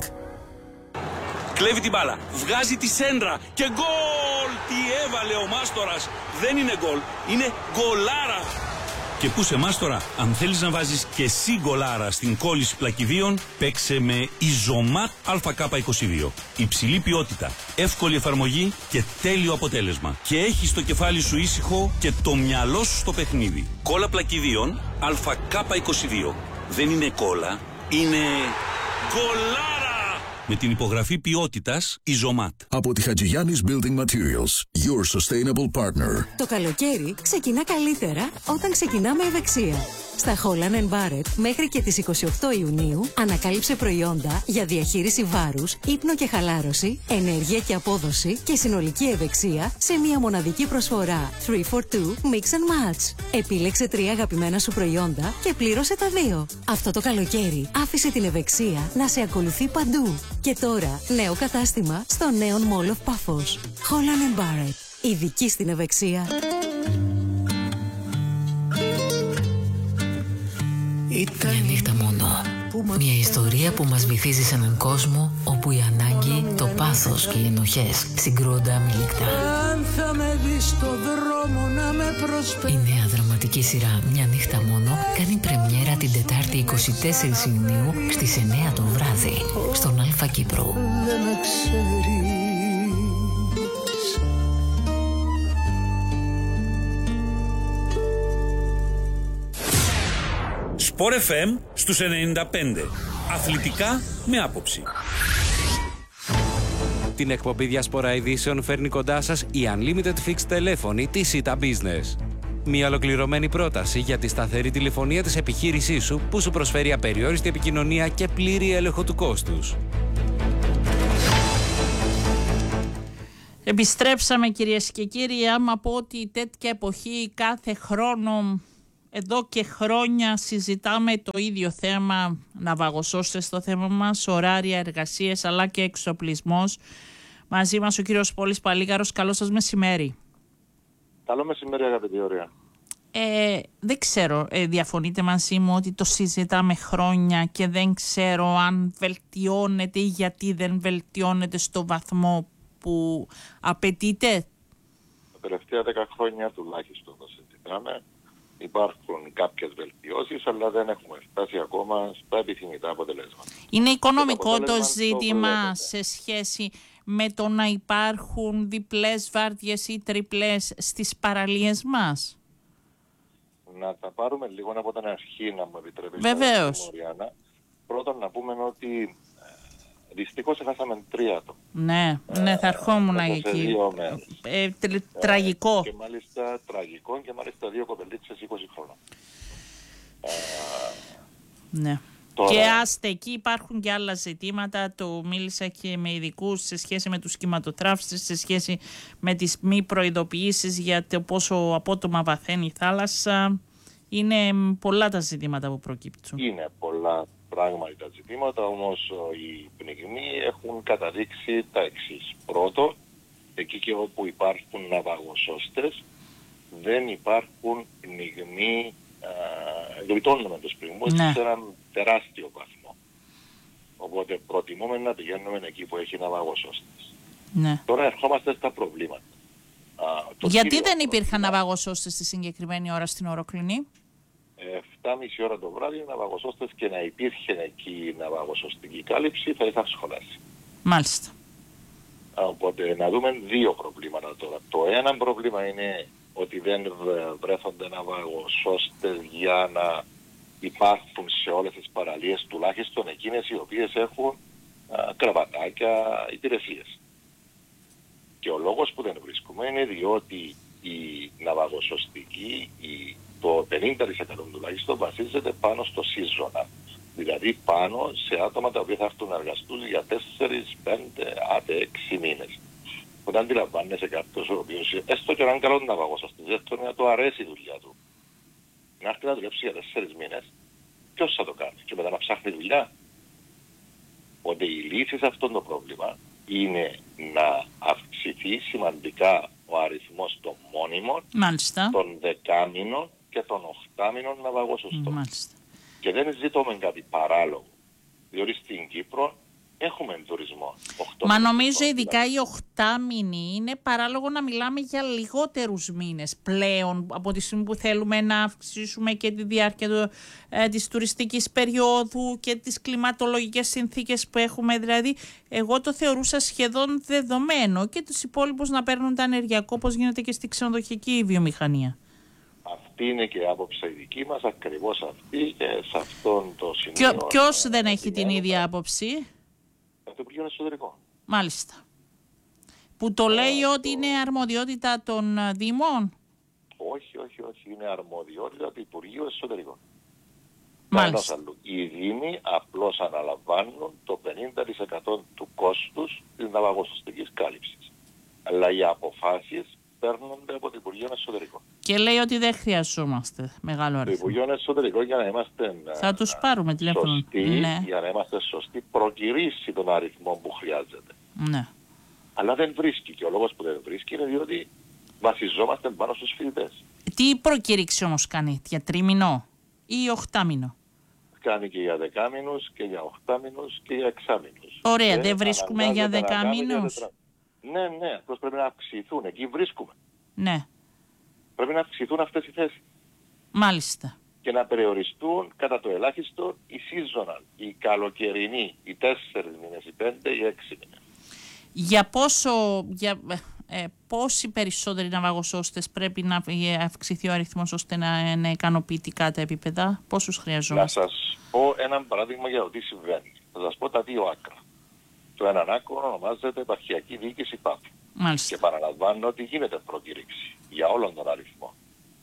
Κλέβει την μπάλα, βγάζει τη σέντρα και γκολ! Τι έβαλε ο Μάστορας! Δεν είναι γκολ, είναι γκολάρα! Και πού σε Μάστορα, αν θέλεις να βάζεις και εσύ γκολάρα στην κόλληση πλακιδίων, παίξε με Isomat ΑΚ22. Υψηλή ποιότητα, εύκολη εφαρμογή και τέλειο αποτέλεσμα. Και έχεις το κεφάλι σου ήσυχο και το μυαλό σου στο παιχνίδι. Κόλλα πλακιδίων ΑΚ22. Δεν είναι κόλλα, είναι γκολάρα! Με την υπογραφή ποιότητας Isomat. Από τη Χατζηγιάννης Building Materials, your sustainable partner. Το καλοκαίρι ξεκινά καλύτερα όταν ξεκινάμε ευεξία. Στα Holland & Barrett μέχρι και τις 28 Ιουνίου ανακάλυψε προϊόντα για διαχείριση βάρους, ύπνο και χαλάρωση, ενέργεια και απόδοση και συνολική ευεξία σε μια μοναδική προσφορά 3 for 2 Mix and Match. Επίλεξε 3 αγαπημένα σου προϊόντα και πλήρωσε τα 2. Αυτό το καλοκαίρι άφησε την ευεξία να σε ακολουθεί παντού. Και τώρα νέο κατάστημα στο νέο Mall of Paphos. Holland & Barrett. Ειδική στην ευεξία. Μια νύχτα μόνο. Μια ιστορία που μας βυθίζει σε έναν κόσμο όπου η ανάγκη, το πάθος και οι ενοχές συγκρούονται αμιλικτά. Η νέα δραματική σειρά «Μια νύχτα μόνο» κάνει πρεμιέρα την Τετάρτη 24 Ιουνίου στις 9 το βράδυ στον Αλφα Κύπρου. Sport FM στους 95. Αθλητικά με άποψη. Την εκπομπή Διασπορά Ειδήσεων φέρνει κοντά σας η Unlimited Fixed τηλέφωνη της Ita Business. Μια ολοκληρωμένη πρόταση για τη σταθερή τηλεφωνία της επιχείρησής σου που σου προσφέρει απεριόριστη επικοινωνία και πλήρη έλεγχο του κόστους. Επιστρέψαμε κυρίες και κύριοι. Άμα πω ότι τέτοια εποχή κάθε χρόνο εδώ και χρόνια συζητάμε το ίδιο θέμα, ναυαγοσώστες στο θέμα μας, ωράρια εργασίες αλλά και εξοπλισμός. Μαζί μας ο κύριος Πόλης Παλίγαρος. Καλό σας μεσημέρι. Καλό μεσημέρι αγαπητή Ωραία. Δεν ξέρω, διαφωνείτε μαζί μου ότι το συζητάμε χρόνια και δεν ξέρω αν βελτιώνεται ή γιατί δεν βελτιώνεται στο βαθμό που απαιτείται? Τα τελευταία 10 χρόνια τουλάχιστον το συζητάμε. Υπάρχουν κάποιες βελτιώσεις, αλλά δεν έχουμε φτάσει ακόμα στα επιθυμητά αποτελέσματα. Είναι οικονομικό το ζήτημα σε σχέση με το να υπάρχουν διπλές βάρδιες ή τριπλές στις παραλίες μας? Να τα πάρουμε λίγο από την αρχή, να μου επιτρέπεις. Βεβαίως. Πρώτον να πούμε ότι δυστυχώς έχασαμε 3 άτομα. Ναι, θα ερχόμουν εκεί. Τραγικό. Και μάλιστα τραγικό και μάλιστα 2 κοπελίτσες 20 χρόνων. Ναι. Τώρα... Και άστε, εκεί υπάρχουν και άλλα ζητήματα. Το μίλησα και με ειδικούς σε σχέση με τους κυματοτράφιστες, σε σχέση με τις μη προειδοποιήσεις για το πόσο απότομα βαθαίνει η θάλασσα. Είναι πολλά τα ζητήματα που προκύπτουν. Είναι πολλά πράγματι τα ζητήματα, όμως οι πνιγμοί έχουν καταδείξει τα εξής. Πρώτο, εκεί και όπου υπάρχουν ναυαγοσώστες, δεν υπάρχουν πνιγμοί, γλιτώνουμε τους πνιγμούς σε έναν τεράστιο βαθμό. Οπότε προτιμούμε να πηγαίνουμε εκεί που έχει ναυαγοσώστες. Ναι. Τώρα ερχόμαστε στα προβλήματα. Γιατί δεν υπήρχαν ναυαγοσώστες στη συγκεκριμένη ώρα στην Ορόκληνη? 7.30 ώρα το βράδυ ναυαγοσώστες, και να υπήρχε εκεί ναυαγοσωστική κάλυψη θα είχαν σχολάσει. Μάλιστα. Οπότε να δούμε 2 προβλήματα τώρα. Το ένα πρόβλημα είναι ότι δεν βρέθονται ναυαγοσώστες για να υπάρχουν σε όλες τις παραλίες, τουλάχιστον εκείνες οι οποίες έχουν κραβατάκια, υπηρεσίες. Και ο λόγος που δεν βρίσκουμε είναι διότι η ναυαγοσωστική, το 50% τουλάχιστον βασίζεται πάνω στο seasonal. Δηλαδή πάνω σε άτομα τα οποία θα έρθουν να εργαστούν για 4, 5, άντε 6 μήνες. Όταν αντιλαμβάνεσαι κάποιος ο οποίος, έστω και έναν καλό ναυαγοσωστής, έστω να του αρέσει η δουλειά του, να έρθει να δουλέψει για 4 μήνες, ποιος θα το κάνει και μετά να ψάχνει δουλειά? Οπότε η λύση σε αυτό το πρόβλημα είναι να αυξηθεί σημαντικά ο αριθμός των μόνιμων, των 10μηνων και των 8μηνων ναυαγοσωστών. Και δεν ζητούμε κάτι παράλογο, διότι στην Κύπρο έχουμε τουρισμό. Μα νομίζω ειδικά οι 8μηνοι είναι παράλογο να μιλάμε για λιγότερους μήνες πλέον από τη στιγμή που θέλουμε να αυξήσουμε και τη διάρκεια της τουριστικής περίοδου και τις κλιματολογικές συνθήκες που έχουμε. Δηλαδή εγώ το θεωρούσα σχεδόν δεδομένο και τους υπόλοιπους να παίρνουν τα ενεργειακό όπως γίνεται και στη ξενοδοχική βιομηχανία. Αυτή είναι και η άποψη η δική μας, ακριβώς αυτή, και σε αυτόν το σημείο. Ποιος δεν έχει την ίδια άποψη? Το Υπουργείο Εσωτερικών. Μάλιστα. Που το λέει ότι είναι αρμοδιότητα των Δήμων. Όχι. Είναι αρμοδιότητα του Υπουργείου Εσωτερικών. Μάλιστα. Οι Δήμοι απλώς αναλαμβάνουν το 50% του κόστους της ναυαγοσωστικής κάλυψης. Αλλά οι αποφάσεις παίρνονται από το Υπουργείο Εσωτερικών. Και λέει ότι δεν χρειαζόμαστε μεγάλο αριθμό. Το Υπουργείο Εσωτερικών, για να είμαστε θα τους πάρουμε τηλέφωνο. Σωστοί, ναι. Για να είμαστε σωστοί, προκυρήσει τον αριθμό που χρειάζεται. Ναι. Αλλά δεν βρίσκει, και ο λόγος που δεν βρίσκει είναι διότι βασιζόμαστε πάνω στους φοιτητές. Τι προκήρυξη όμως κάνει, για 3μηνο ή 8μηνο? Κάνει και για 10μηνους και για 8μηνους και για 6μηνους. Ωραία, δεν βρίσκουμε για 10μηνους. Ναι, απλώς πρέπει να αυξηθούν. Εκεί βρίσκουμε. Ναι. Πρέπει να αυξηθούν αυτές οι θέσεις. Μάλιστα. Και να περιοριστούν κατά το ελάχιστο οι seasonal, οι καλοκαιρινοί, οι 4 μήνες, οι 5, οι 6 μήνες. Για πόσοι περισσότεροι ναυαγοσώστες πρέπει να αυξηθεί ο αριθμός ώστε να είναι ικανοποιητικά τα επίπεδα? Πόσους χρειαζόμαστε? Να σας πω ένα παράδειγμα για το τι συμβαίνει. Θα σας πω τα 2 άκρα. Το έναν άκρο ονομάζεται επαρχιακή διοίκηση ΠΑΠ. Μάλιστα. Και παραλαμβάνω ότι γίνεται προκήρυξη για όλον τον αριθμό.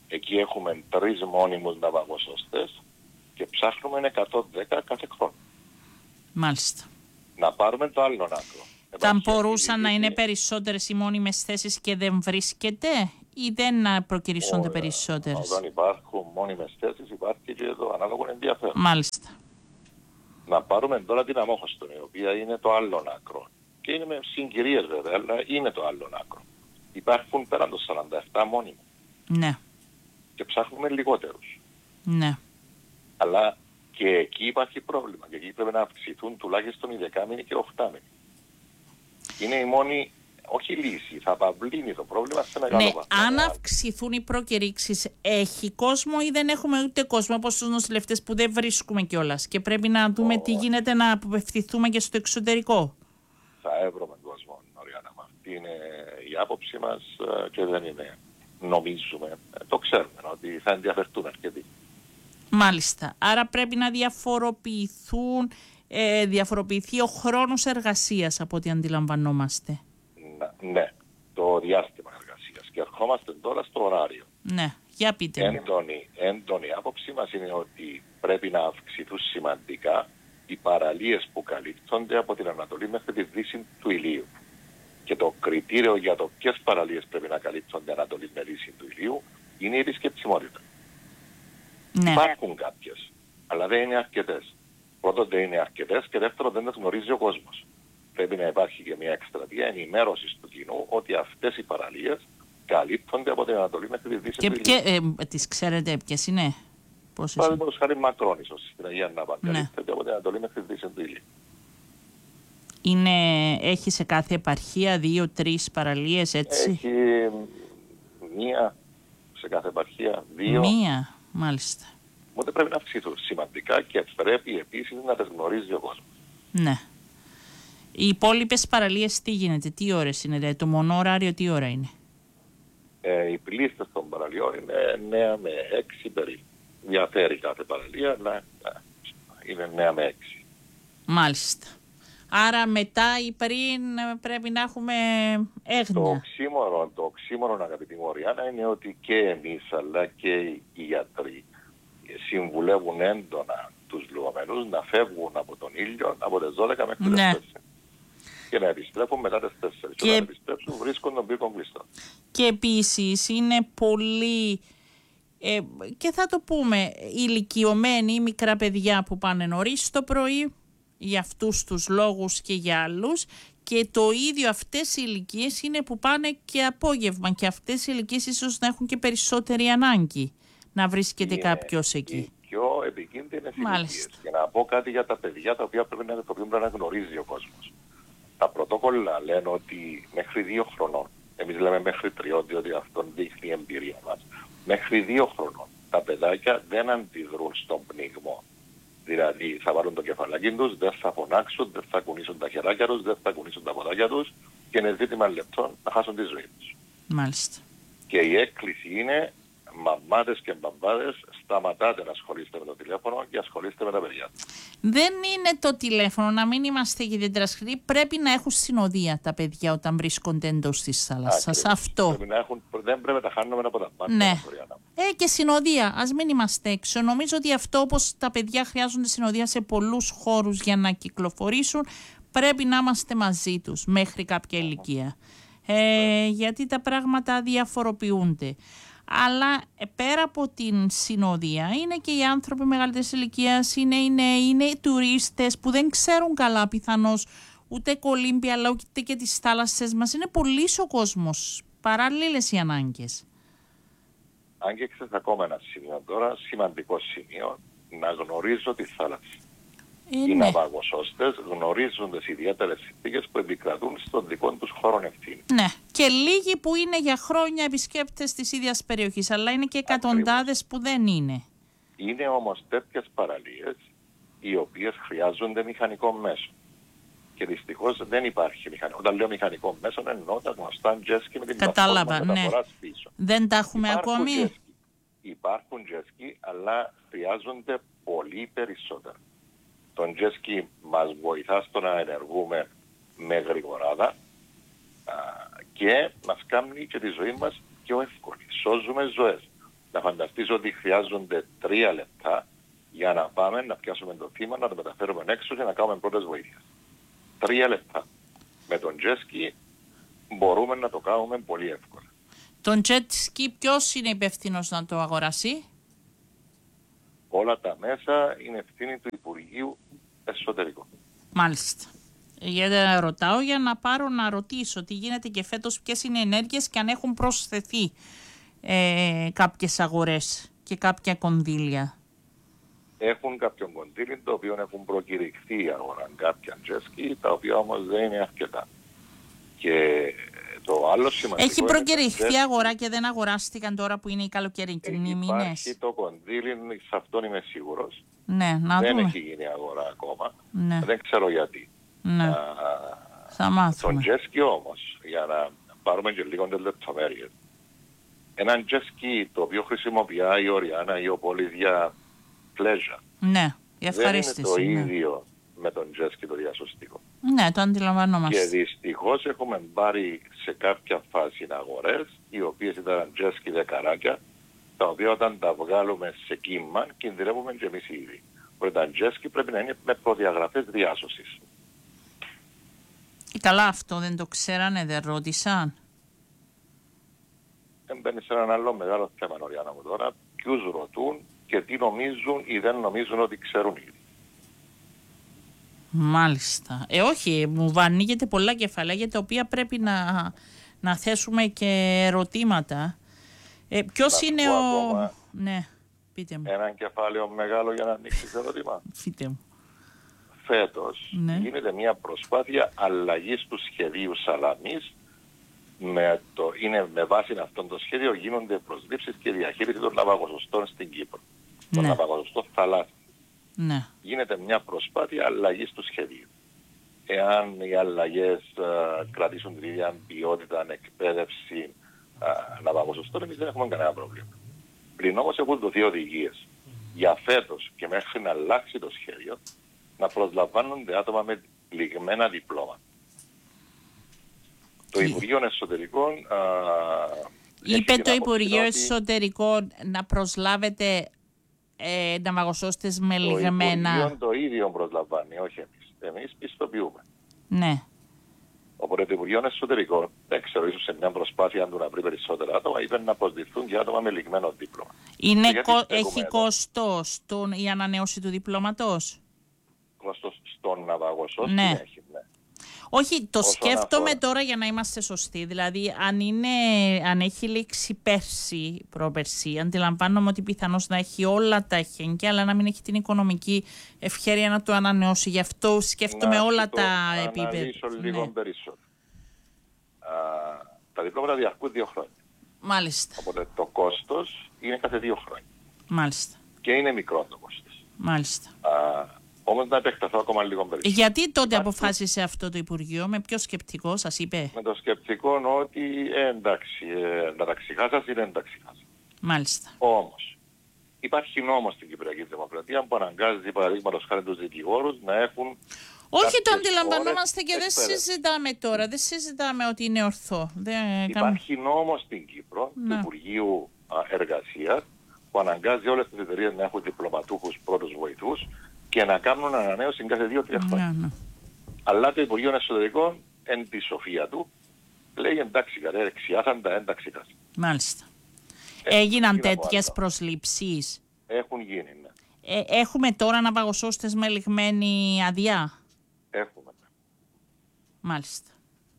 Εκεί έχουμε 3 μόνιμους ναυαγοσώστες και ψάχνουμε 110 κάθε χρόνο. Μάλιστα. Να πάρουμε το άλλο άκρο. Θα μπορούσαν να είναι περισσότερες οι μόνιμες θέσεις και δεν βρίσκεται ή δεν προκυρήσονται περισσότερες? Όταν υπάρχουν μόνιμες θέσεις υπάρχει και το ανάλογο ενδιαφέρον. Μάλιστα. Να πάρουμε τώρα την Αμόχωστον, η οποία είναι το άλλο άκρο. Και είναι με συγκυρίες βέβαια, αλλά είναι το άλλο άκρο. Υπάρχουν πέραν των 47 μόνιμοι. Ναι. Και ψάχνουμε λιγότερους. Ναι. Αλλά και εκεί υπάρχει πρόβλημα. Και εκεί πρέπει να αυξηθούν τουλάχιστον οι 10μηνοι και 8μηνοι. Είναι η μόνη, όχι λύση, θα παυλύνει το πρόβλημα σε μεγάλο βαθμό. Αν αυξηθούν οι προκηρύξεις, έχει κόσμο ή δεν έχουμε ούτε κόσμο, όπως τους νοσηλευτές που δεν βρίσκουμε κιόλας και πρέπει να δούμε τι γίνεται, να απευθυνθούμε και στο εξωτερικό? Θα έβρουμε κόσμο, Νοριάννα. Αυτή είναι η άποψη μας και δεν είναι, νομίζουμε, το ξέρουμε ότι θα ενδιαφερθούν αρκετοί. Μάλιστα. Άρα πρέπει να διαφοροποιηθεί ο χρόνος εργασίας από ό,τι αντιλαμβανόμαστε. Ναι, το διάστημα εργασίας. Και ερχόμαστε τώρα στο ωράριο. Ναι, για πείτε. Έντονη άποψη μας είναι ότι πρέπει να αυξηθούν σημαντικά οι παραλίες που καλύπτονται από την Ανατολή μέχρι τη Δύση του ηλίου. Και το κριτήριο για το ποιες παραλίες πρέπει να καλύπτονται Ανατολή με Δύση του ηλίου είναι η επισκεψιμότητα. Ναι. Υπάρχουν κάποιες, αλλά δεν είναι αρκετές. Πρώτον δεν είναι αρκετές και δεύτερον δεν τις γνωρίζει ο κόσμος. Πρέπει να υπάρχει και μια εκστρατεία ενημέρωσης του κοινού ότι αυτές οι παραλίες καλύπτονται από την Ανατολή μέχρι τη Δύση του ηλίου. Και τις ξέρετε ποιες είναι? Παραδείγματος χάρη Μακρόνισσος στην Αγία Νάπα καλύπτεται από την Ανατολή μέχρι τη Δύση του ηλίου. Έχει σε κάθε επαρχία 2-3 παραλίες, έτσι? Έχει μία σε κάθε επαρχία, 2. Μία, μάλιστα. Οπότε πρέπει να αυξηθούν σημαντικά και πρέπει επίσης να τις γνωρίζει ο κόσμος. Ναι. Οι υπόλοιπες παραλίες τι γίνεται, τι ώρες είναι, δηλαδή το μονόωραριο τι ώρα είναι? Οι πλήστες των παραλιών είναι 9 με 6 περίπου. Διαφέρει κάθε παραλία, αλλά είναι 9 με 6. Μάλιστα. Άρα μετά ή πριν πρέπει να έχουμε έγνοια. Το οξύμορο, αγαπητή μου Ριάννα, είναι ότι και εμείς αλλά και οι γιατροί συμβουλεύουν έντονα τους λουόμενους να φεύγουν από τον ήλιο από τις 12 μέχρι τις 4. Και να επιστρέφουν μετά τις 4. Και όταν επιστρέψουν βρίσκουν τον πύργο κλειστό. Και επίσης είναι πολύ, και θα το πούμε, ηλικιωμένοι, μικρά παιδιά που πάνε νωρίς το πρωί, για αυτούς τους λόγους και για άλλους, και το ίδιο αυτές οι ηλικίες είναι που πάνε και απόγευμα και αυτές οι ηλικίες ίσως να έχουν και περισσότερη ανάγκη να βρίσκεται κάποιος εκεί. Οι πιο επικίνδυνες ηλικίες. Και να πω κάτι για τα παιδιά τα οποία πρέπει να γνωρίζει ο κόσμος. Τα πρωτόκολλα λένε ότι μέχρι 2 χρονών, εμείς λέμε μέχρι 3, διότι αυτόν δείχνει η εμπειρία μας, μέχρι 2 χρονών τα παιδάκια δεν αντιδρούν στον πνιγμό. Δηλαδή θα βάλουν το κεφαλάκι τους, δεν θα φωνάξουν, δεν θα κουνήσουν τα χεράκια τους, δεν θα κουνήσουν τα ποδάκια τους και είναι ζήτημα λεπτών να χάσουν τη ζωή τους. Μάλιστα. Και η έκκληση είναι, μαμάδες και μπαμπάδες, σταματάτε να ασχολείστε με το τηλέφωνο και ασχολείστε με τα παιδιά. Δεν είναι το τηλέφωνο, να μην είμαστε ιδιαίτερα σκληροί. Πρέπει να έχουν συνοδεία τα παιδιά όταν βρίσκονται εντός της θάλασσας. Αυτό. Δεν πρέπει να τα χάνουμε από τα μάτια. Ναι. Και συνοδεία. Ας μην είμαστε έξω. Νομίζω ότι αυτό, όπως τα παιδιά χρειάζονται συνοδεία σε πολλούς χώρους για να κυκλοφορήσουν, πρέπει να είμαστε μαζί τους μέχρι κάποια ηλικία. Γιατί τα πράγματα διαφοροποιούνται. Αλλά πέρα από την συνοδεία είναι και οι άνθρωποι μεγαλύτερης ηλικίας, είναι οι τουρίστες που δεν ξέρουν καλά πιθανώς ούτε κολύμπια αλλά ούτε και τις θάλασσες μας. Είναι πολύς ο κόσμος, παράλληλες οι ανάγκες. Αν και ξέρεις ακόμα ένα σημείο τώρα, σημαντικό σημείο, να γνωρίζω τη θάλασσα. Οι ναυαγοσώστες γνωρίζουν τις ιδιαίτερες συνθήκες που επικρατούν στον δικό τους χώρο ευθύνη. Ναι, και λίγοι που είναι για χρόνια επισκέπτες της ίδιας περιοχής, αλλά είναι και εκατοντάδες που δεν είναι. Είναι όμως τέτοιες παραλίες οι οποίες χρειάζονται μηχανικό μέσο. Και δυστυχώς δεν υπάρχει μηχανικό. Όταν λέω μηχανικό μέσο εννοώ τα γνωστά τζέσκι με την πλατφόρμα μεταφοράς πίσω. Δεν τα έχουμε ακόμη. Υπάρχουν τζέσκι, αλλά χρειάζονται πολύ περισσότερα. Το τζέσκι μας βοηθά στο να ενεργούμε με γρηγοράδα και μας κάνει και τη ζωή μας πιο εύκολη. Σώζουμε ζωές. Να φανταστείς ότι χρειάζονται 3 λεπτά για να πάμε να πιάσουμε το θύμα, να το μεταφέρουμε έξω και να κάνουμε πρώτες βοήθειες. 3 λεπτά. Με τον jet ski μπορούμε να το κάνουμε πολύ εύκολα. Τον jet ski ποιος είναι υπεύθυνος να το αγοράσει? Όλα τα μέσα είναι ευθύνη του Υπουργείου Εσωτερικών. Μάλιστα. Γιατί ρωτάω για να πάρω να ρωτήσω τι γίνεται και φέτος, ποιες είναι οι ενέργειες και αν έχουν προσθεθεί κάποιες αγορές και κάποια κονδύλια. Έχουν κάποιον κονδύλι το οποίο έχουν προκηρυχθεί η αγορά κάποια jet ski, τα οποία όμως δεν είναι αρκετά. Και το άλλο σημαντικό. Έχει προκηρυχθεί αγορά και δεν αγοράστηκαν τώρα που είναι οι καλοκαιρινοί μήνες? Υπάρχει το κονδύλι, σε αυτόν είμαι σίγουρος. Ναι, να δεν δούμε. έχει γίνει αγορά ακόμα. Ναι. Δεν ξέρω γιατί. Ναι. Θα μάθουμε. Τον jet ski όμως, για να πάρουμε και λίγο τις λεπτομέρειες. Έναν jet ski το οποίο χρησιμοποιεί η Οριάννα ή ο Πόλης για pleasure. Ναι, για ευχαρίστηση. Δεν είναι το ίδιο με τον jet ski το διασωστικό. Ναι, το αντιλαμβανόμαστε. Και δυστυχώς έχουμε πάρει σε κάποια φάση αγορές, οι οποίες ήταν jet ski δεκαράκια, τα οποία όταν τα βγάλουμε σε κύμα κινδυνεύουμε και εμείς ήδη. Οπότε τα jet ski πρέπει να είναι με προδιαγραφές διάσωσης. Καλά, αυτό δεν το ξέρανε, δεν ρώτησαν. Μπαίνει σε έναν άλλο μεγάλο θέμα, Οριάννα μου τώρα, ποιους ρωτούν και τι νομίζουν ή δεν νομίζουν ότι ξέρουν ήδη. Μάλιστα. Όχι, μου ανοίγεται πολλά κεφάλαια για τα οποία πρέπει να θέσουμε και ερωτήματα. Ποιος είναι ο... Ακόμα ναι, πείτε μου. Έναν κεφάλαιο μεγάλο για να ανοίξεις ερώτημα. Πείτε μου. Φέτος γίνεται μια προσπάθεια αλλαγής του σχεδίου Σαλαμής. Είναι με βάση αυτό το σχέδιο γίνονται προσλήψεις και διαχείριση των ναυαγοσωστών στην Κύπρο. Των ναυαγοσωστών θαλάσσιων. Ναι. Γίνεται μια προσπάθεια αλλαγής του σχεδίου. Εάν οι αλλαγές κρατήσουν την ίδια ποιότητα, εκπαίδευση ναυαγοσωστών, εμείς δεν έχουμε κανένα πρόβλημα. Πριν όμως έχουν δοθεί οδηγίες για φέτος και μέχρι να αλλάξει το σχέδιο να προσλαμβάνονται άτομα με λιγμένα διπλώματα. Το Υπουργείο Εσωτερικών είπε το Υπουργείο Εσωτερικών να προσλάβετε ναυαγοσώστες με λιγμένα. Το Υπουργείο το ίδιο προσλαμβάνει, όχι εμείς. Εμείς πιστοποιούμε. Ναι. Οπότε το Υπουργείο Εσωτερικών, δεν ξέρω, ίσως σε μια προσπάθεια του να βρει περισσότερα άτομα, είπε να προσληφθούν και άτομα με λιγμένο δίπλωμα. Έχει κόστος η ανανέωση του διπλώματος? Κόστος στον ναυαγοσώστη έχει, ναι. Όχι, το σκέφτομαι τώρα για να είμαστε σωστοί. Δηλαδή, αν έχει λήξει πέρσι, προπέρσι, αντιλαμβάνομαι ότι πιθανώς να έχει όλα τα εχέγγυα, αλλά να μην έχει την οικονομική ευχέρεια να το ανανεώσει. Γι' αυτό σκέφτομαι όλα τα επίπεδα. Να αναλύσω λίγο περισσότερο. Τα διπλώματα διαρκούν 2 χρόνια. Μάλιστα. Οπότε το κόστος είναι κάθε 2 χρόνια. Μάλιστα. Και είναι μικρό το κόστος. Μάλιστα. Όμως να επεκταθώ ακόμα λίγο περισσότερο. Γιατί τότε αποφάσισε αυτό το Υπουργείο, με ποιο σκεπτικό σας είπε? Με το σκεπτικό ότι εντάξει, να τα ξεχάσεις ή δεν τα ξεχάσεις. Μάλιστα. Όμως, υπάρχει νόμος στην Κυπριακή Δημοκρατία που αναγκάζει παραδείγματος χάρη τους δικηγόρους να έχουν... Όχι, το αντιλαμβανόμαστε και δεν συζητάμε τώρα. Δεν συζητάμε ότι είναι ορθό. Υπάρχει νόμος στην Κύπρο του Υπουργείου Εργασίας που αναγκάζει όλες τις εταιρείες να έχουν διπλωματούχους πρώτους βοηθούς και να κάνουν ανανέωση κάθε 2-3 χρόνια. Αλλά το Υπουργείο Εσωτερικών, εν τη σοφία του, λέει εντάξει εξιάσαντα, εντάξει. Μάλιστα. Έγιναν τέτοιες προσλήψεις? Έχουν γίνει, ναι. Έχουμε τώρα ναυαγοσώστες με λιγμένη αδειά? Έχουμε. Μάλιστα.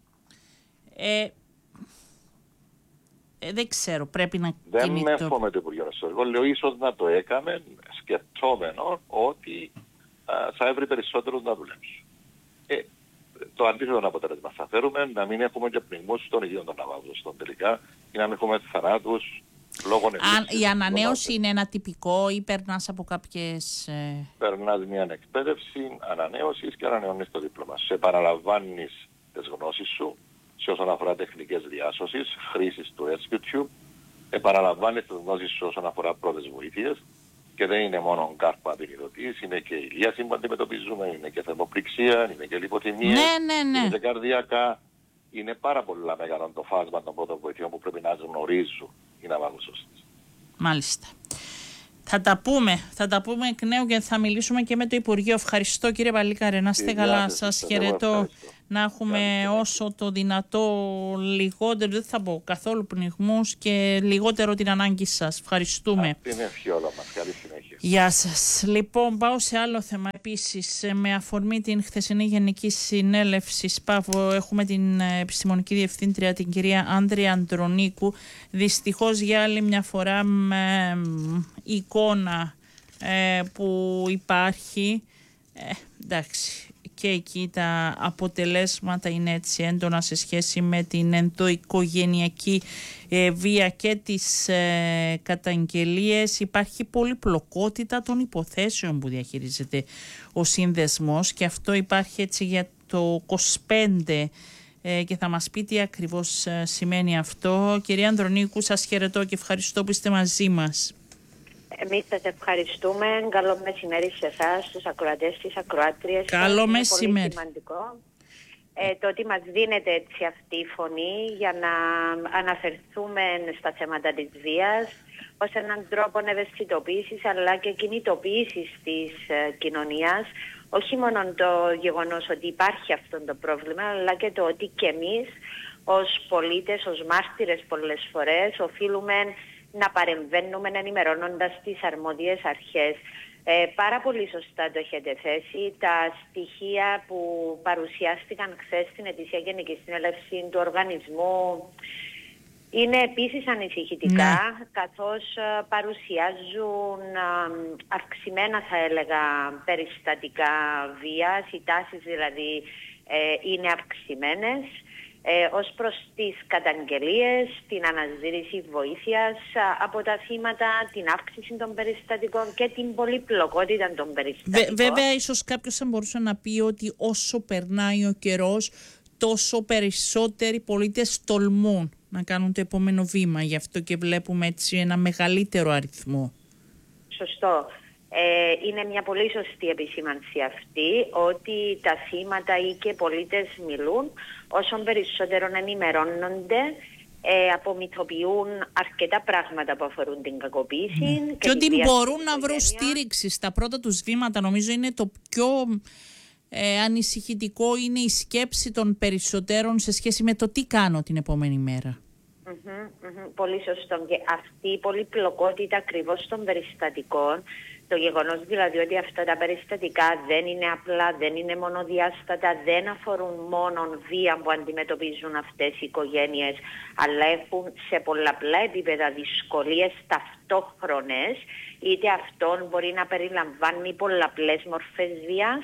Δεν ξέρω, πρέπει να δεν με εύχομαι το Υπουργείο Εσωτερικών. Λέω ίσως να το έκαμε σκεπτόμενο ότι θα έβρει περισσότερους να δουλέψουν. Το αντίθετο αποτέλεσμα θα φέρουμε να μην έχουμε και πνιγμούς των ίδιων των ναυαγοσωστών τελικά ή να μην έχουμε θανάτους λόγω νεκρής. Η ανανέωση είναι ένα τυπικό ή περνάς από κάποιες... Περνάς μια εκπαίδευση ανανέωσης και ανανεώνεις το δίπλωμα. Σε παραλαμβάνεις τις γνώσεις σου σε όσον αφορά τεχνικές διάσωσης, χρήσης του rescue tube, επαναλαμβάνεις τις γνώσεις σου όσον αφορά πρώτες βοήθειες και δεν είναι μόνο κάρπα πυρηνοδοτής, είναι και ηλίαση που αντιμετωπίζουμε, είναι και θερμοπληξία, είναι και λιποθυμίες, είναι και καρδιακά. Είναι πάρα πολύ μεγάλο το φάσμα των πρώτων βοηθειών που πρέπει να γνωρίζουν οι ναυαγοσώστες. Μάλιστα. Θα τα πούμε εκ νέου και θα μιλήσουμε και με το Υπουργείο. Ευχαριστώ κύριε Παλίκαρε, να είστε καλά, σας χαιρετώ. Να έχουμε όσο το δυνατό λιγότερο, δεν θα πω καθόλου πνιγμούς και λιγότερο την ανάγκη σας. Ευχαριστούμε. Την ευχή όλα μας. Καλή συνέχεια. Γεια σας. Λοιπόν, πάω σε άλλο θέμα επίσης. Με αφορμή την χθεσινή Γενική Συνέλευση ΣΠΑΒ, έχουμε την επιστημονική διευθύντρια, την κυρία Άνδρια Αντρονίκου. Δυστυχώς για άλλη μια φορά με εικόνα που υπάρχει, εντάξει, και εκεί τα αποτελέσματα είναι έτσι έντονα σε σχέση με την ενδοοικογενειακή βία και τις καταγγελίες. Υπάρχει πολυπλοκότητα των υποθέσεων που διαχειρίζεται ο σύνδεσμος και αυτό υπάρχει έτσι για το 25 και θα μας πει τι ακριβώς σημαίνει αυτό. Κυρία Ανδρονίκου, σας χαιρετώ και ευχαριστώ που είστε μαζί μας. Εμείς σας ευχαριστούμε. Καλό μεσημέρι σε εσάς, στους ακροατές, στις ακροάτριες. Καλό μεσημέρι. Είναι πολύ σημαντικό το ότι μας δίνεται έτσι αυτή η φωνή για να αναφερθούμε στα θέματα της βίας ως έναν τρόπο ευαισθητοποίησης αλλά και κινητοποίησης της κοινωνίας. Όχι μόνο το γεγονός ότι υπάρχει αυτό το πρόβλημα, αλλά και το ότι και εμείς ως πολίτες, ως μάρτυρες πολλές φορές οφείλουμε να παρεμβαίνουμε ενημερώνοντας τις αρμόδιες αρχές. Πάρα πολύ σωστά το έχετε θέσει. Τα στοιχεία που παρουσιάστηκαν χθες στην ετήσια Γενική Συνέλευση του οργανισμού είναι επίσης ανησυχητικά, καθώς παρουσιάζουν αυξημένα, θα έλεγα, περιστατικά βίας. Οι τάσεις δηλαδή είναι αυξημένες. Ως προς τις καταγγελίες, την αναζήτηση βοήθειας από τα θύματα, την αύξηση των περιστατικών και την πολυπλοκότητα των περιστατικών. Βέβαια, ίσως κάποιος θα μπορούσε να πει ότι όσο περνάει ο καιρός, τόσο περισσότεροι πολίτες τολμούν να κάνουν το επόμενο βήμα. Γι' αυτό και βλέπουμε έτσι ένα μεγαλύτερο αριθμό. Σωστό. Είναι μια πολύ σωστή επισήμανση αυτή, ότι τα θύματα ή και πολίτες μιλούν, όσο περισσότερο ενημερώνονται, απομυθοποιούν αρκετά πράγματα που αφορούν την κακοποίηση. Και ότι μπορούν να βρουν στήριξη στα πρώτα τους βήματα. Νομίζω είναι το πιο ανησυχητικό, είναι η σκέψη των περισσότερων σε σχέση με το τι κάνω την επόμενη μέρα. Πολύ σωστό. Και αυτή η πολυπλοκότητα ακριβώς των περιστατικών, το γεγονός δηλαδή ότι αυτά τα περιστατικά δεν είναι απλά, δεν είναι μονοδιάστατα, δεν αφορούν μόνο βία που αντιμετωπίζουν αυτές οι οικογένειες, αλλά έχουν σε πολλαπλά επίπεδα δυσκολίες ταυτόχρονες, είτε αυτόν μπορεί να περιλαμβάνει πολλαπλές μορφές βίας,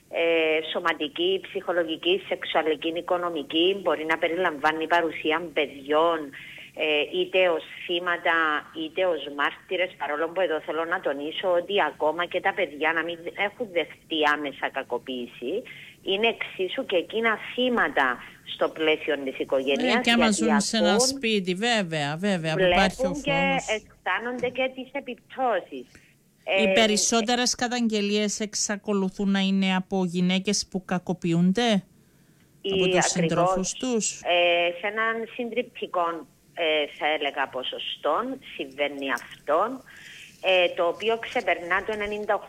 σωματική, ψυχολογική, σεξουαλική, οικονομική, μπορεί να περιλαμβάνει παρουσία παιδιών, είτε ως θύματα είτε ως μάρτυρες, παρόλο που εδώ θέλω να τονίσω ότι ακόμα και τα παιδιά να μην έχουν δεχτεί άμεσα κακοποίηση, είναι εξίσου και εκείνα θύματα στο πλαίσιο της οικογένειας. Και άμα ζουν σε ένα σπίτι, βέβαια, βλέπουν και αισθάνονται και τις επιπτώσεις. Οι περισσότερες καταγγελίες εξακολουθούν να είναι από γυναίκες που κακοποιούνται από τους συντρόφους τους. Σε έναν συντριπτικό θα έλεγα ποσοστό συμβαίνει αυτό, το οποίο ξεπερνά το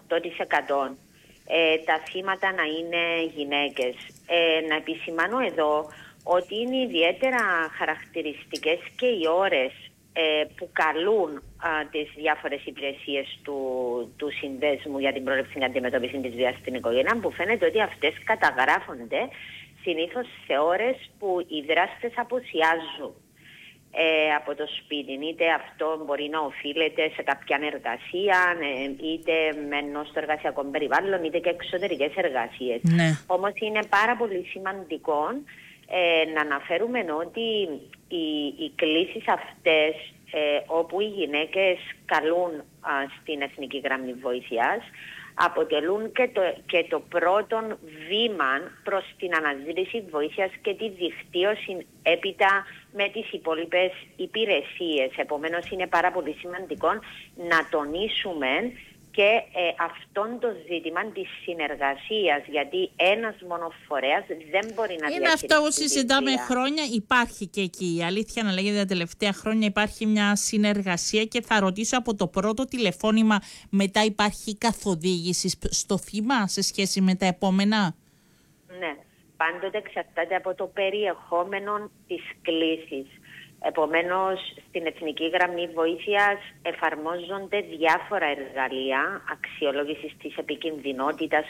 98%. Τα θύματα να είναι γυναίκες. Να επισημάνω εδώ ότι είναι ιδιαίτερα χαρακτηριστικές και οι ώρες που καλούν τις διάφορες υπηρεσίες του συνδέσμου για την πρόληψη και αντιμετώπιση της βίας στην οικογένεια, που φαίνεται ότι αυτές καταγράφονται συνήθως σε ώρες που οι δράστες απουσιάζουν από το σπίτι. Είτε αυτό μπορεί να οφείλεται σε κάποια εργασία, είτε μένω στο εργασιακό περιβάλλον, είτε και εξωτερικές εργασίες. Όμως είναι πάρα πολύ σημαντικό να αναφέρουμε ότι οι κλήσεις αυτές όπου οι γυναίκες καλούν στην Εθνική Γραμμή Βοήθειας αποτελούν και το πρώτο βήμα προς την αναζήτηση βοήθειας και τη δικτύωση έπειτα με τις υπόλοιπες υπηρεσίες. Επομένως είναι πάρα πολύ σημαντικό να τονίσουμε και αυτόν το ζήτημα της συνεργασίας, γιατί ένας μόνο φορέας δεν μπορεί να διαχειριστεί. Είναι αυτό που συζητάμε χρόνια, υπάρχει και εκεί. Η αλήθεια να λέγεται, τα τελευταία χρόνια υπάρχει μια συνεργασία και θα ρωτήσω από το πρώτο τηλεφώνημα μετά υπάρχει καθοδήγηση στο θύμα σε σχέση με τα επόμενα. Ναι, πάντοτε εξαρτάται από το περιεχόμενο της κλήσης. Επομένως, στην Εθνική Γραμμή Βοήθειας εφαρμόζονται διάφορα εργαλεία αξιολόγησης της επικινδυνότητας